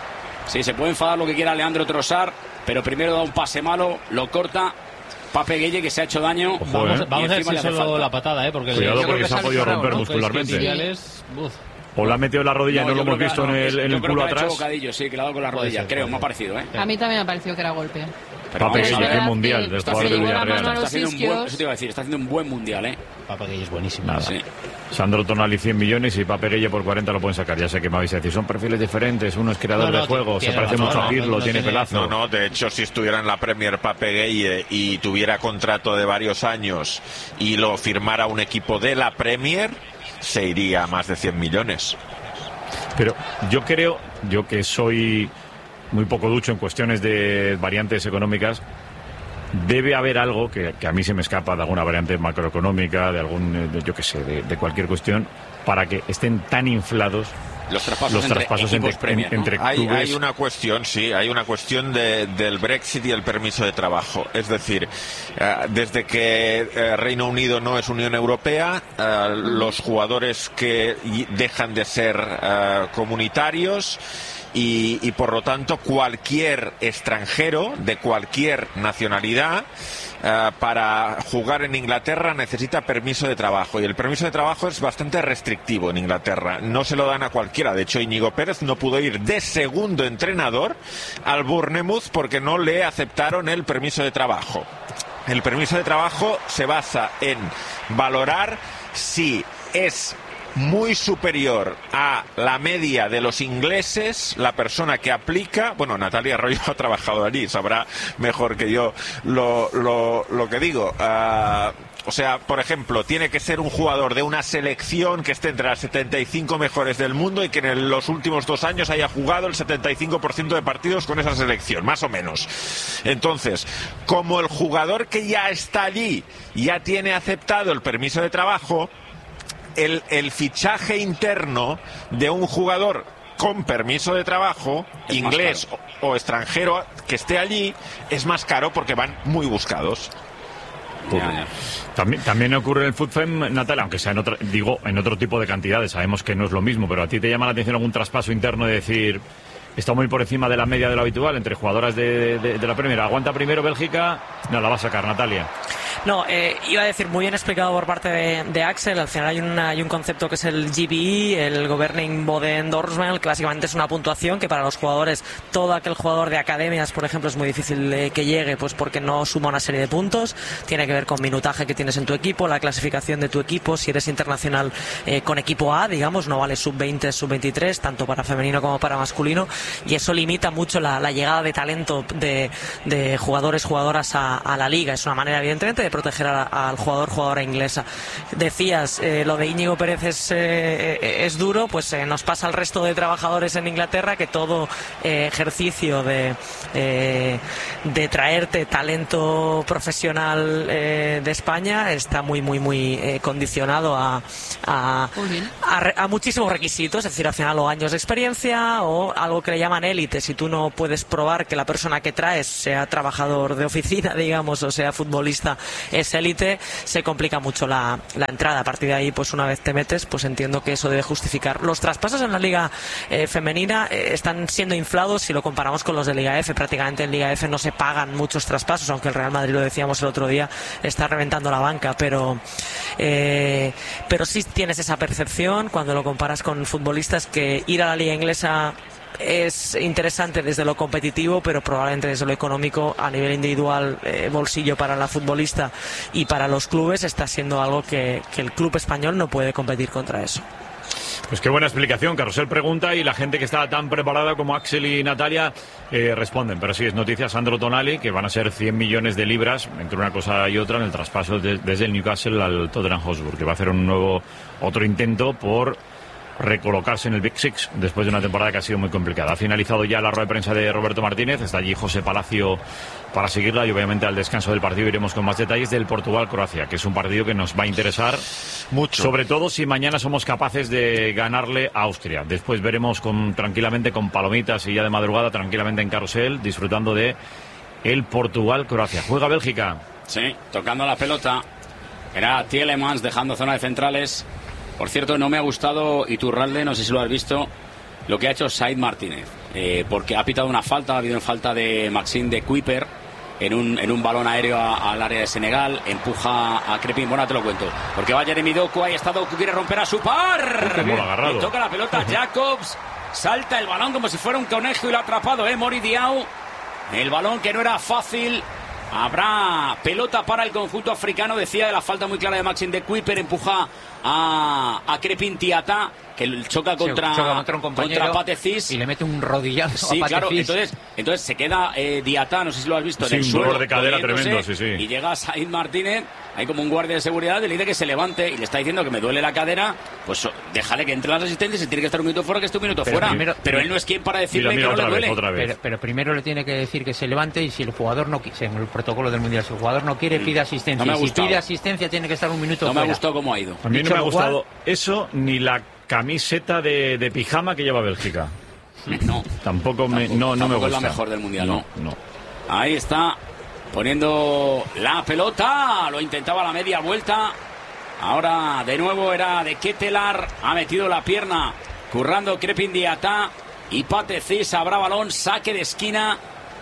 se puede enfadar lo que quiera Leandro Trossard, pero primero da un pase malo, lo corta, Pape Gueye, que se ha hecho daño. Vamos a ver si solo la patada, porque cuidado porque se ha podido romper muscularmente. O la ha metido en la rodilla y no lo hemos visto en el culo atrás. Bocadillo, sí, que le ha dado con la rodilla, creo, me ha parecido. A mí también me ha parecido que era golpe. Pape Gueye, qué mundial, del jugador de Villarreal. Está haciendo un buen mundial, Pape Gueye es buenísimo. Sí. Sandro Tonali 100 millones y Pape Gueye por 40 lo pueden sacar. Ya sé que me vais a decir, son perfiles diferentes. Uno es creador de juego, se parece mucho a Pirlo, tiene pelazo. No, de hecho, si estuviera en la Premier Pape Gueye y tuviera contrato de varios años y lo firmara un equipo de la Premier, se iría a más de 100 millones. Pero yo creo, yo que soy muy poco ducho en cuestiones de variantes económicas, debe haber algo que a mí se me escapa de alguna variante macroeconómica, de algún, yo qué sé, de cualquier cuestión, para que estén tan inflados los traspasos entre clubes. Hay una cuestión, hay una cuestión del Brexit y el permiso de trabajo. Es decir, desde que Reino Unido no es Unión Europea, los jugadores que dejan de ser comunitarios y por lo tanto cualquier extranjero de cualquier nacionalidad para jugar en Inglaterra necesita permiso de trabajo, y el permiso de trabajo es bastante restrictivo en Inglaterra, no se lo dan a cualquiera. De hecho, Íñigo Pérez no pudo ir de segundo entrenador al Bournemouth porque no le aceptaron el permiso de trabajo. El permiso de trabajo se basa en valorar si es muy superior a la media de los ingleses la persona que aplica. Bueno, Natalia Arroyo ha trabajado allí, sabrá mejor que yo lo que digo. O sea, por ejemplo, tiene que ser un jugador de una selección que esté entre las 75 mejores del mundo y que en los últimos 2 años haya jugado el 75% de partidos con esa selección, más o menos. Entonces, como el jugador que ya está allí ya tiene aceptado el permiso de trabajo, el fichaje interno de un jugador con permiso de trabajo, inglés o extranjero, que esté allí, es más caro porque van muy buscados. También ocurre en el FUTFEM, Natalia, aunque sea en otro tipo de cantidades. Sabemos que no es lo mismo, pero ¿a ti te llama la atención algún traspaso interno de decir, está muy por encima de la media de lo habitual entre jugadoras de la Premier? ¿Aguanta primero Bélgica? No, la va a sacar Natalia. No, iba a decir, muy bien explicado por parte de Axel. Al final hay un concepto que es el GBE, el Governing Body Endorsement, que básicamente es una puntuación que para los jugadores, todo aquel jugador de academias, por ejemplo, es muy difícil que llegue, pues porque no suma una serie de puntos. Tiene que ver con minutaje que tienes en tu equipo, la clasificación de tu equipo, si eres internacional con equipo A, digamos, no vale sub-20, sub-23, tanto para femenino como para masculino, y eso limita mucho la llegada de talento de jugadores, jugadoras a la liga. Es una manera, evidentemente, de proteger al jugadora inglesa. Decías, lo de Íñigo Pérez es duro, pues nos pasa al resto de trabajadores en Inglaterra, que todo ejercicio de traerte talento profesional de España está muy condicionado a muchísimos requisitos, es decir, al final o años de experiencia o algo que le llaman élite. Si tú no puedes probar que la persona que traes, sea trabajador de oficina, digamos, o sea futbolista, es élite, se complica mucho la entrada. A partir de ahí, pues una vez te metes, pues entiendo que eso debe justificar. Los traspasos en la liga femenina están siendo inflados si lo comparamos con los de Liga F. Prácticamente en Liga F no se pagan muchos traspasos, aunque el Real Madrid, lo decíamos el otro día, está reventando la banca, pero sí tienes esa percepción cuando lo comparas con futbolistas, que ir a la liga inglesa es interesante desde lo competitivo, pero probablemente desde lo económico, a nivel individual, bolsillo para la futbolista y para los clubes, está siendo algo que el club español no puede competir contra eso. Pues qué buena explicación. Carrusel pregunta y la gente que está tan preparada como Axel y Natalia responden. Pero sí, es noticia Sandro Tonali, que van a ser 100 millones de libras entre una cosa y otra en el traspaso desde el Newcastle al Tottenham Hotspur, que va a hacer otro intento por recolocarse en el Big Six después de una temporada que ha sido muy complicada. Ha finalizado ya la rueda de prensa de Roberto Martínez, está allí José Palacio para seguirla, y obviamente al descanso del partido iremos con más detalles del Portugal-Croacia, que es un partido que nos va a interesar mucho, sobre todo si mañana somos capaces de ganarle a Austria. Después veremos tranquilamente con palomitas y ya de madrugada tranquilamente en Carrusel, disfrutando de el Portugal-Croacia. Juega Bélgica. Sí, tocando la pelota. Era Tielemans dejando zona de centrales. Por cierto, no me ha gustado Iturralde, no sé si lo has visto, lo que ha hecho Said Martínez, porque ha pitado una falta, ha habido una falta de Maxime de Kuiper en un balón aéreo al área de Senegal, empuja a Crepin. Bueno, te lo cuento, porque va Jeremy Doku, ahí está Doku, quiere romper a su par, le toca la pelota Jacobs, salta el balón como si fuera un conejo y lo ha atrapado, Mori Diaw, el balón que no era fácil. Habrá pelota para el conjunto africano, decía, de la falta muy clara de Maxime de Kuiper, empuja a Crepin Diata, que choca contra un compañero, contra Patecis y le mete un rodillazo. Sí, a claro, entonces se queda Diata, no sé si lo has visto, sí, en el un suelo, dolor de cadera tremendo, sí. Y llega Said Martínez, hay como un guardia de seguridad, y le dice que se levante, y le está diciendo que me duele la cadera, pues déjale que entre las asistentes, y tiene que estar un minuto fuera, que esté un minuto fuera. Pero él no es quien para decirle que no le duele. Pero primero le tiene que decir que se levante, y si el jugador no quiere, en el protocolo del Mundial, si el jugador no quiere, pide asistencia. No me ha gustado. Si pide asistencia, tiene que estar un minuto fuera. No me ha gustado cómo ha ido. A mí no me ha gustado eso, ni la camiseta de pijama que lleva Bélgica. No. Tampoco me gusta. Es la mejor del Mundial, no. Ahí está, poniendo la pelota, lo intentaba a la media vuelta. Ahora de nuevo era de Ketelar, ha metido la pierna, currando Crepin Diata, y Patecis habrá balón, saque de esquina.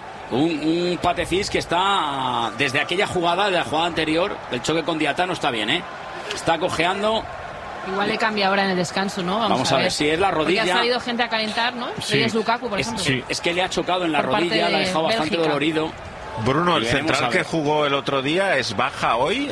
Un Patecis que está desde aquella jugada, de la jugada anterior, el choque con Diata, no está bien, está cojeando. Igual le cambia ahora en el descanso, ¿no? Vamos a ver si es la rodilla. Porque ha salido gente a calentar, ¿no? Sí. Es Lukaku, por ejemplo. Sí, es que le ha chocado en la rodilla, la ha dejado bastante dolorido. Bruno, el central que jugó el otro día, ¿es baja hoy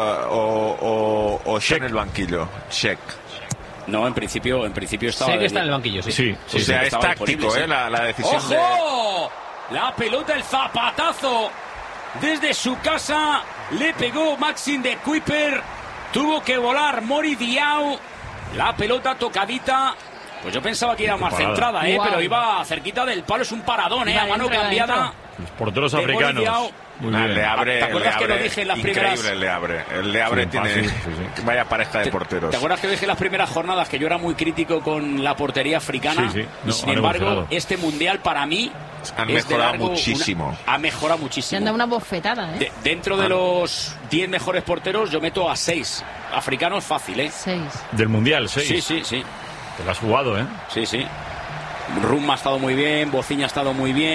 o está en el banquillo? Check. No, en principio estaba. Sé que está en el banquillo, sí. O sea, es táctico, la decisión. ¡Ojo! La pelota, el zapatazo desde su casa, le pegó Maxime de Kuiper, tuvo que volar Mori Diaw, la pelota tocadita, pues yo pensaba que era más centrada, pero iba cerquita del palo, es un paradón, a mano cambiada. Los porteros africanos. Le abre, ¿te acuerdas que lo dije en las primeras? Increíble, el Le Abre tiene vaya pareja de porteros. ¿Te acuerdas que dije en las primeras jornadas que yo era muy crítico con la portería africana? Sí. No, sin embargo, este mundial para mí han mejorado muchísimo. Ha mejorado muchísimo. Se han dado una bofetada, Dentro de los 10 mejores porteros yo meto a 6 africanos fácil, 6. Del mundial, 6. Sí. Te lo has jugado, Sí. Rum ha estado muy bien, Bociña ha estado muy bien.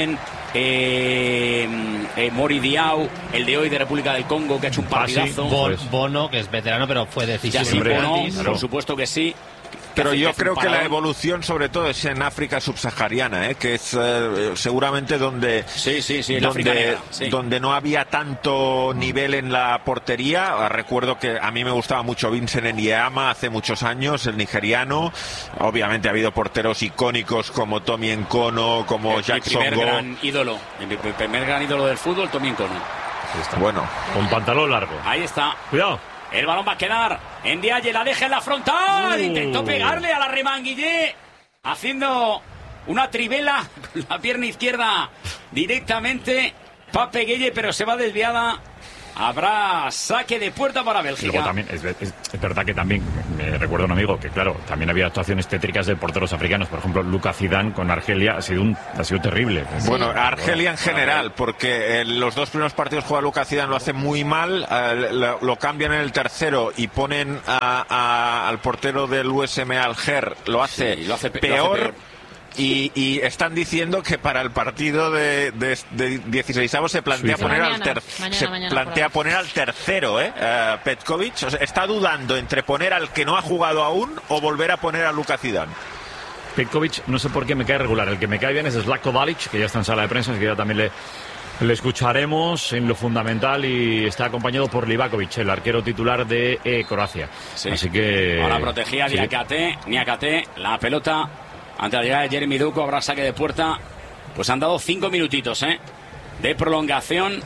Mori Diaw, el de hoy de República del Congo, que ha hecho un partidazo. Bono, que es veterano, pero fue decisivo. Bono, por supuesto que sí. Pero yo creo que la evolución sobre todo es en África subsahariana, que es seguramente donde donde no había tanto nivel en la portería. Recuerdo que a mí me gustaba mucho Vincent Enyeama hace muchos años, el nigeriano. Obviamente ha habido porteros icónicos como Tommy Nkono, como Jackson Go. El primer gran ídolo del fútbol, Tommy Nkono. Bueno, con pantalón largo. Ahí está. Cuidado. El balón va a quedar en Ndiaye, la deja en la frontal. Intentó pegarle a la Remanguillé, haciendo una trivela con la pierna izquierda directamente. Pape Gueye, pero se va desviada. Habrá saque de puerta para Bélgica. Luego también es verdad que también me recuerdo un amigo que claro, también había actuaciones tétricas de porteros africanos. Por ejemplo, Luka Zidane con Argelia ha sido terrible. Bueno, Argelia en general, porque los dos primeros partidos juega Luka Zidane, lo hace muy mal, lo cambian en el tercero y ponen al portero del USM Alger, lo hace peor. Y están diciendo que para el partido de 16avos se plantea poner al tercero, Petkovic. O sea, está dudando entre poner al que no ha jugado aún o volver a poner a Luka Zidane. Petkovic, no sé por qué me cae regular. El que me cae bien es Zlatko Dalic, que ya está en sala de prensa, que ya también le escucharemos en lo fundamental, y está acompañado por Livakovic, el arquero titular de Croacia. Sí. Así que ahora protegía Niakate, la pelota. Ante la llegada de Jeremy Doku habrá saque de puerta. Pues han dado 5 minutitos de prolongación.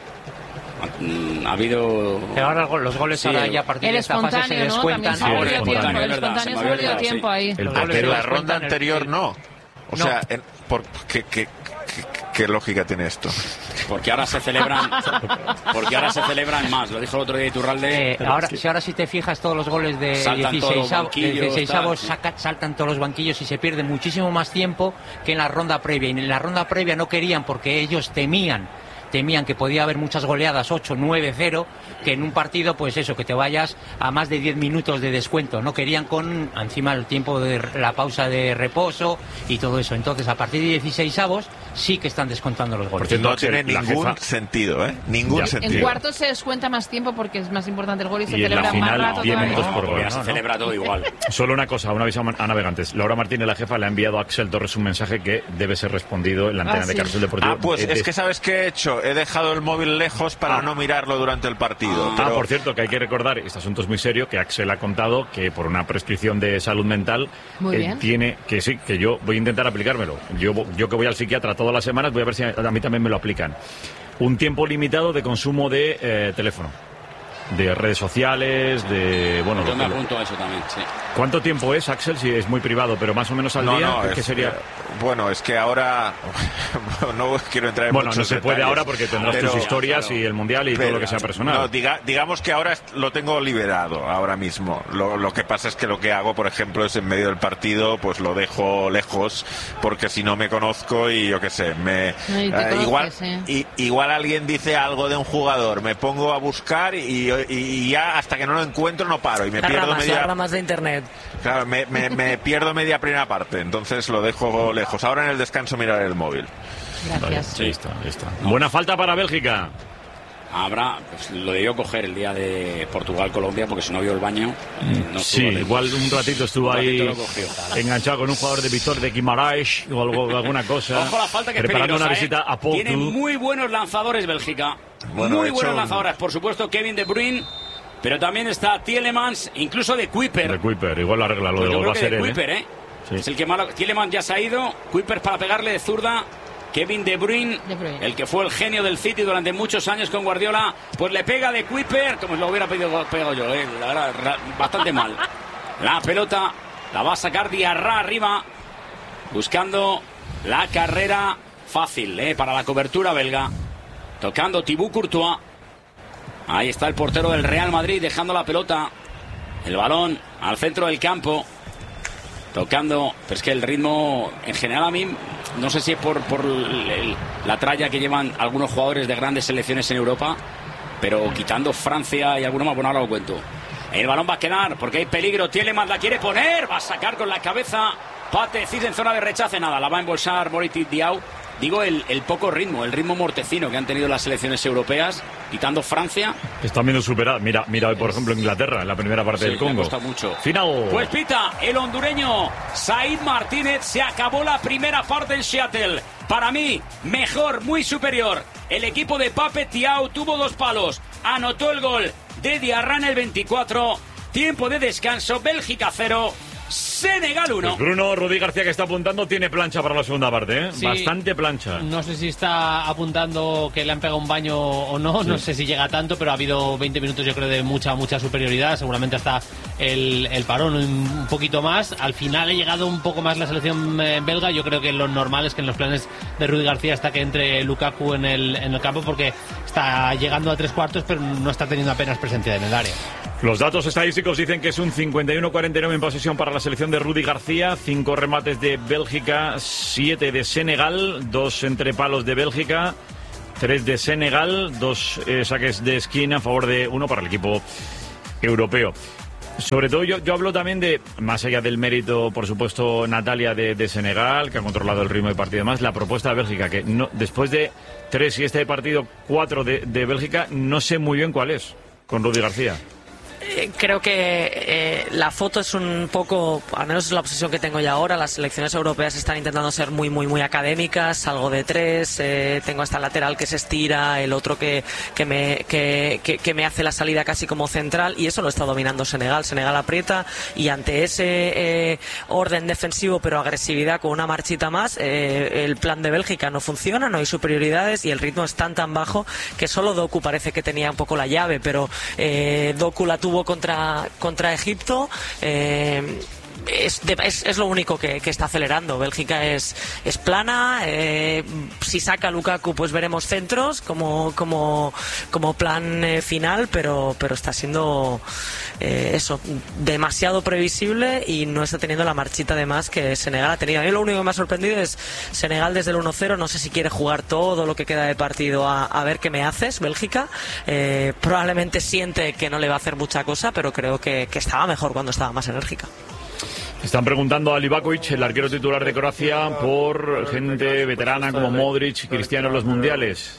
Ha habido... Pero ahora los goles ahora ya a partir de esta fase se descuentan. El espontáneo se ha perdido tiempo ahí. La ronda anterior no. O sea, ¿qué lógica tiene esto? Porque ahora se celebran más, lo dijo el otro día Iturralde. Ahora si te fijas, todos los goles de 16avos saltan todos los banquillos y se pierde muchísimo más tiempo que en la ronda previa. Y en la ronda previa no querían, porque ellos temían que podía haber muchas goleadas, 8, 9, 0, que en un partido, pues eso, que te vayas a más de 10 minutos de descuento. No querían con encima el tiempo de la pausa de reposo y todo eso. Entonces, a partir de 16avos sí que están descontando los goles. No tiene ningún sentido, Ningún sentido. En cuartos se descuenta más tiempo porque es más importante el gol y se celebra más rato. 10 minutos por gol. Se celebra todo igual. Solo una cosa, un aviso a navegantes. Laura Martínez, la jefa, le ha enviado a Axel Torres un mensaje que debe ser respondido en la antena de Carrusel Deportivo. Pues es que ¿sabes qué he hecho? He dejado el móvil lejos para no mirarlo durante el partido. Por cierto, que hay que recordar, este asunto es muy serio, que Axel ha contado que por una prescripción de salud mental tiene que yo voy a intentar aplicármelo. Yo que voy al psiquiatra todas las semanas, voy a ver si a mí también me lo aplican. Un tiempo limitado de consumo de teléfono, de redes sociales, de... Bueno, yo me apunto a eso también, sí. ¿Cuánto tiempo es, Axel? Si es muy privado, pero más o menos al día, ¿qué sería? Bueno, es que ahora no quiero entrar en muchos no se puede detalles, ahora porque tendrás tus historias y el mundial y todo lo que sea personal. No, digamos que ahora lo tengo liberado ahora mismo. Lo que pasa es que lo que hago, por ejemplo, es en medio del partido, pues lo dejo lejos, porque si no me conozco y yo qué sé, igual alguien dice algo de un jugador, me pongo a buscar y ya hasta que no lo encuentro no paro y me pierdo media ramas de internet. Claro, me pierdo media primera parte, entonces lo dejo lejos. Ahora en el descanso miraré el móvil. Gracias. Vale, sí, está. Buena falta para Bélgica. Habrá, pues lo debió coger el día de Portugal-Colombia porque si no vio el baño. Igual un ratito estuvo ahí enganchado con un jugador de Víctor de Guimaraes o alguna cosa. Ojo la falta, que preparando una visita a Porto. Tiene muy buenos lanzadores Bélgica. Muy buenos lanzadores. Por supuesto, Kevin De Bruyne. Pero también está Tielemans, incluso de Kuiper. Igual lo arregla lo del gol. Va a ser él, Kuiper, Sí. Es el que malo. Tielemans ya se ha ido. Kuiper para pegarle de zurda. Kevin De Bruyne, el que fue el genio del City durante muchos años con Guardiola, pues le pega de Kuiper, como lo hubiera pegado yo, la verdad, bastante mal. La pelota la va a sacar Diarra arriba, buscando la carrera fácil para la cobertura belga. Tocando Thibaut Courtois. Ahí está el portero del Real Madrid dejando la pelota, el balón al centro del campo, tocando, pero es que el ritmo en general a mí, no sé si es por la tralla que llevan algunos jugadores de grandes selecciones en Europa, pero quitando Francia y alguno más, bueno, ahora lo cuento. El balón va a quedar porque hay peligro, Tielemans la quiere poner, va a sacar con la cabeza, Pate Cis en zona de rechace, nada, la va a embolsar Moritic Diaw. Digo el poco ritmo, el ritmo mortecino que han tenido las selecciones europeas, quitando Francia. Están viendo superadas. Mira hoy, por ejemplo, Inglaterra, en la primera parte del Congo. Cuesta mucho. Final. Pues pita el hondureño Said Martínez. Se acabó la primera parte en Seattle. Para mí, mejor, muy superior. El equipo de Pape Thiaw tuvo 2 palos. Anotó el gol de Diarra el 24. Tiempo de descanso. Bélgica 0. Senegal 1. Pues Bruno, Rudy García, que está apuntando, tiene plancha para la segunda parte, ¿eh? Sí, bastante plancha. No sé si está apuntando que le han pegado un baño o no, no sé si llega tanto, pero ha habido 20 minutos yo creo de mucha superioridad, seguramente hasta el parón un poquito más. Al final ha llegado un poco más la selección belga. Yo creo que lo normal es que en los planes de Rudy García está que entre Lukaku en el campo, porque está llegando a 3/4, pero no está teniendo apenas presencia en el área. Los datos estadísticos dicen que es un 51-49 en posesión para la selección de Rudy García, 5 remates de Bélgica, 7 de Senegal, 2 entre palos de Bélgica, 3 de Senegal, 2 saques de esquina a favor de 1 para el equipo europeo. Sobre todo yo hablo también de, más allá del mérito, por supuesto, Natalia de Senegal, que ha controlado el ritmo de partido, más la propuesta de Bélgica, que no, después de 3 y este partido 4 de Bélgica, no sé muy bien cuál es, con Rudy García. Creo que la foto es un poco, al menos es la obsesión que tengo ya ahora. Las selecciones europeas están intentando ser muy académicas. Salgo de 3, tengo hasta el lateral que se estira, el otro que me hace la salida casi como central, y eso lo está dominando Senegal. Senegal aprieta, y ante ese orden defensivo pero agresividad con una marchita más, el plan de Bélgica no funciona, no hay superioridades y el ritmo es tan bajo que solo Doku parece que tenía un poco la llave, pero Doku la tuvo contra Egipto. Es lo único que está acelerando. Bélgica es plana. Si saca Lukaku, pues veremos centros como plan final, pero está siendo eso, demasiado previsible y no está teniendo la marchita de más que Senegal ha tenido. A mí lo único que me ha sorprendido es Senegal desde el 1-0. No sé si quiere jugar todo lo que queda de partido a ver qué me haces, Bélgica. Probablemente siente que no le va a hacer mucha cosa, pero creo que estaba mejor cuando estaba más enérgica. Están preguntando a Livakovic, el arquero titular de Croacia, por gente veterana como Modric y Cristiano en los mundiales.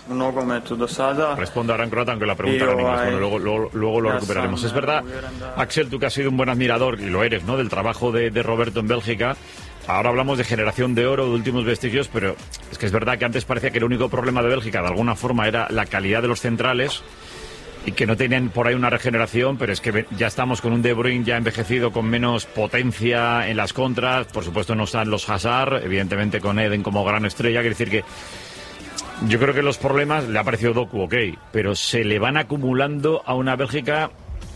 Responde ahora en croata, aunque la pregunta era en inglés. Bueno, luego lo recuperaremos. Es verdad, Axel, tú que has sido un buen admirador, y lo eres, ¿no?, del trabajo de Roberto en Bélgica. Ahora hablamos de generación de oro, de últimos vestigios, pero es que es verdad que antes parecía que el único problema de Bélgica, de alguna forma, era la calidad de los centrales, y que no tenían por ahí una regeneración, pero es que ya estamos con un De Bruyne ya envejecido, con menos potencia en las contras. Por supuesto no están los Hazard, evidentemente con Eden como gran estrella. Quiere decir que yo creo que los problemas, le ha parecido Doku, ok, pero se le van acumulando a una Bélgica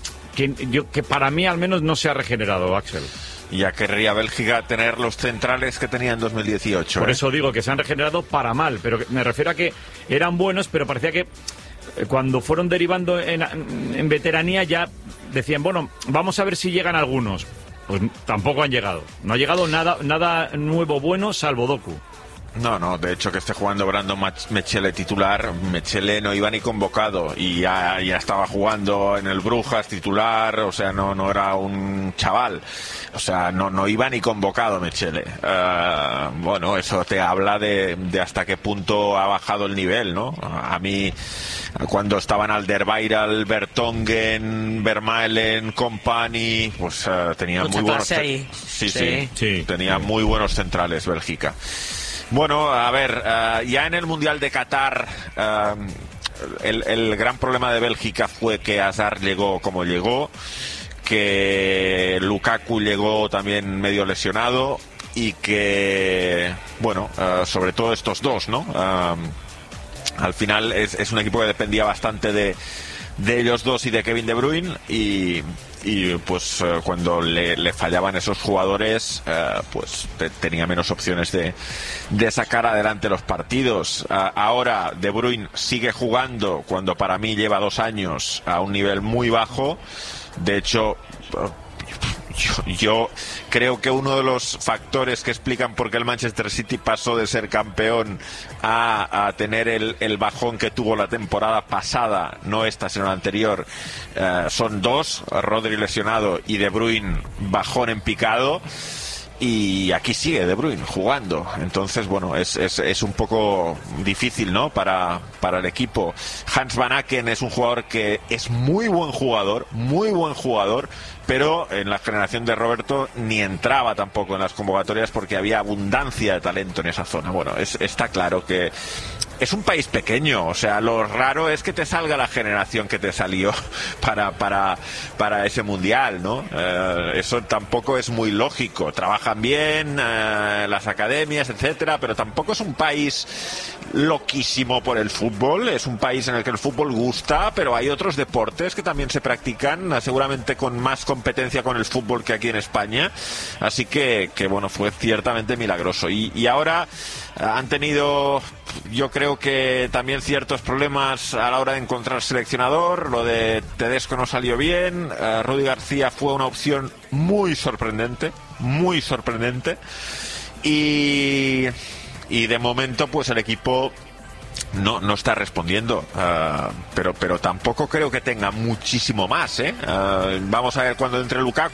que para mí al menos no se ha regenerado, Axel. Ya querría Bélgica tener los centrales que tenía en 2018. Por eso digo que se han regenerado para mal, pero me refiero a que eran buenos, pero parecía que cuando fueron derivando en veteranía ya decían, bueno, vamos a ver si llegan algunos. Pues tampoco han llegado. No ha llegado nada nuevo bueno, salvo Doku. No, de hecho que esté jugando Brandon Mechele titular. Mechele no iba ni convocado y ya estaba jugando en el Brujas titular, o sea, no era un chaval, o sea, no iba ni convocado Mechele. Bueno, eso te habla de hasta qué punto ha bajado el nivel, ¿no? A mí, cuando estaban Alderweireld, Vertonghen, Vermaelen, Kompany, pues tenía muy buenos sí, tenía muy buenos centrales Bélgica. Bueno, a ver, ya en el Mundial de Qatar el gran problema de Bélgica fue que Hazard llegó como llegó, que Lukaku llegó también medio lesionado y que, bueno, sobre todo estos dos, ¿no? Al final es un equipo que dependía bastante de ellos dos y de Kevin De Bruyne y pues cuando le fallaban esos jugadores, pues tenía menos opciones de sacar adelante los partidos. Ahora De Bruyne sigue jugando cuando para mí lleva 2 años a un nivel muy bajo. De hecho, yo creo que uno de los factores que explican por qué el Manchester City pasó de ser campeón a tener el bajón que tuvo la temporada pasada, no esta sino la anterior, son 2: Rodri lesionado y De Bruyne bajón en picado. y aquí sigue De Bruyne jugando. Entonces, bueno, es un poco difícil, ¿no?, para el equipo. Hans Van Aken es un jugador que es muy buen jugador, pero en la generación de Roberto ni entraba tampoco en las convocatorias porque había abundancia de talento en esa zona. Bueno, está claro que es un país pequeño, o sea, lo raro es que te salga la generación que te salió para ese mundial, ¿no? Eso tampoco es muy lógico. Trabajan bien las academias, etcétera, pero tampoco es un país loquísimo por el fútbol. Es un país en el que el fútbol gusta, pero hay otros deportes que también se practican, seguramente con más competencia con el fútbol que aquí en España. Así que bueno, fue ciertamente milagroso. Y ahora han tenido, yo creo que también ciertos problemas a la hora de encontrar seleccionador. Lo de Tedesco no salió bien. Rudi García fue una opción muy sorprendente. Y de momento pues el equipo no está respondiendo, pero tampoco creo que tenga muchísimo más, ¿eh? Vamos a ver cuando entre Lukaku.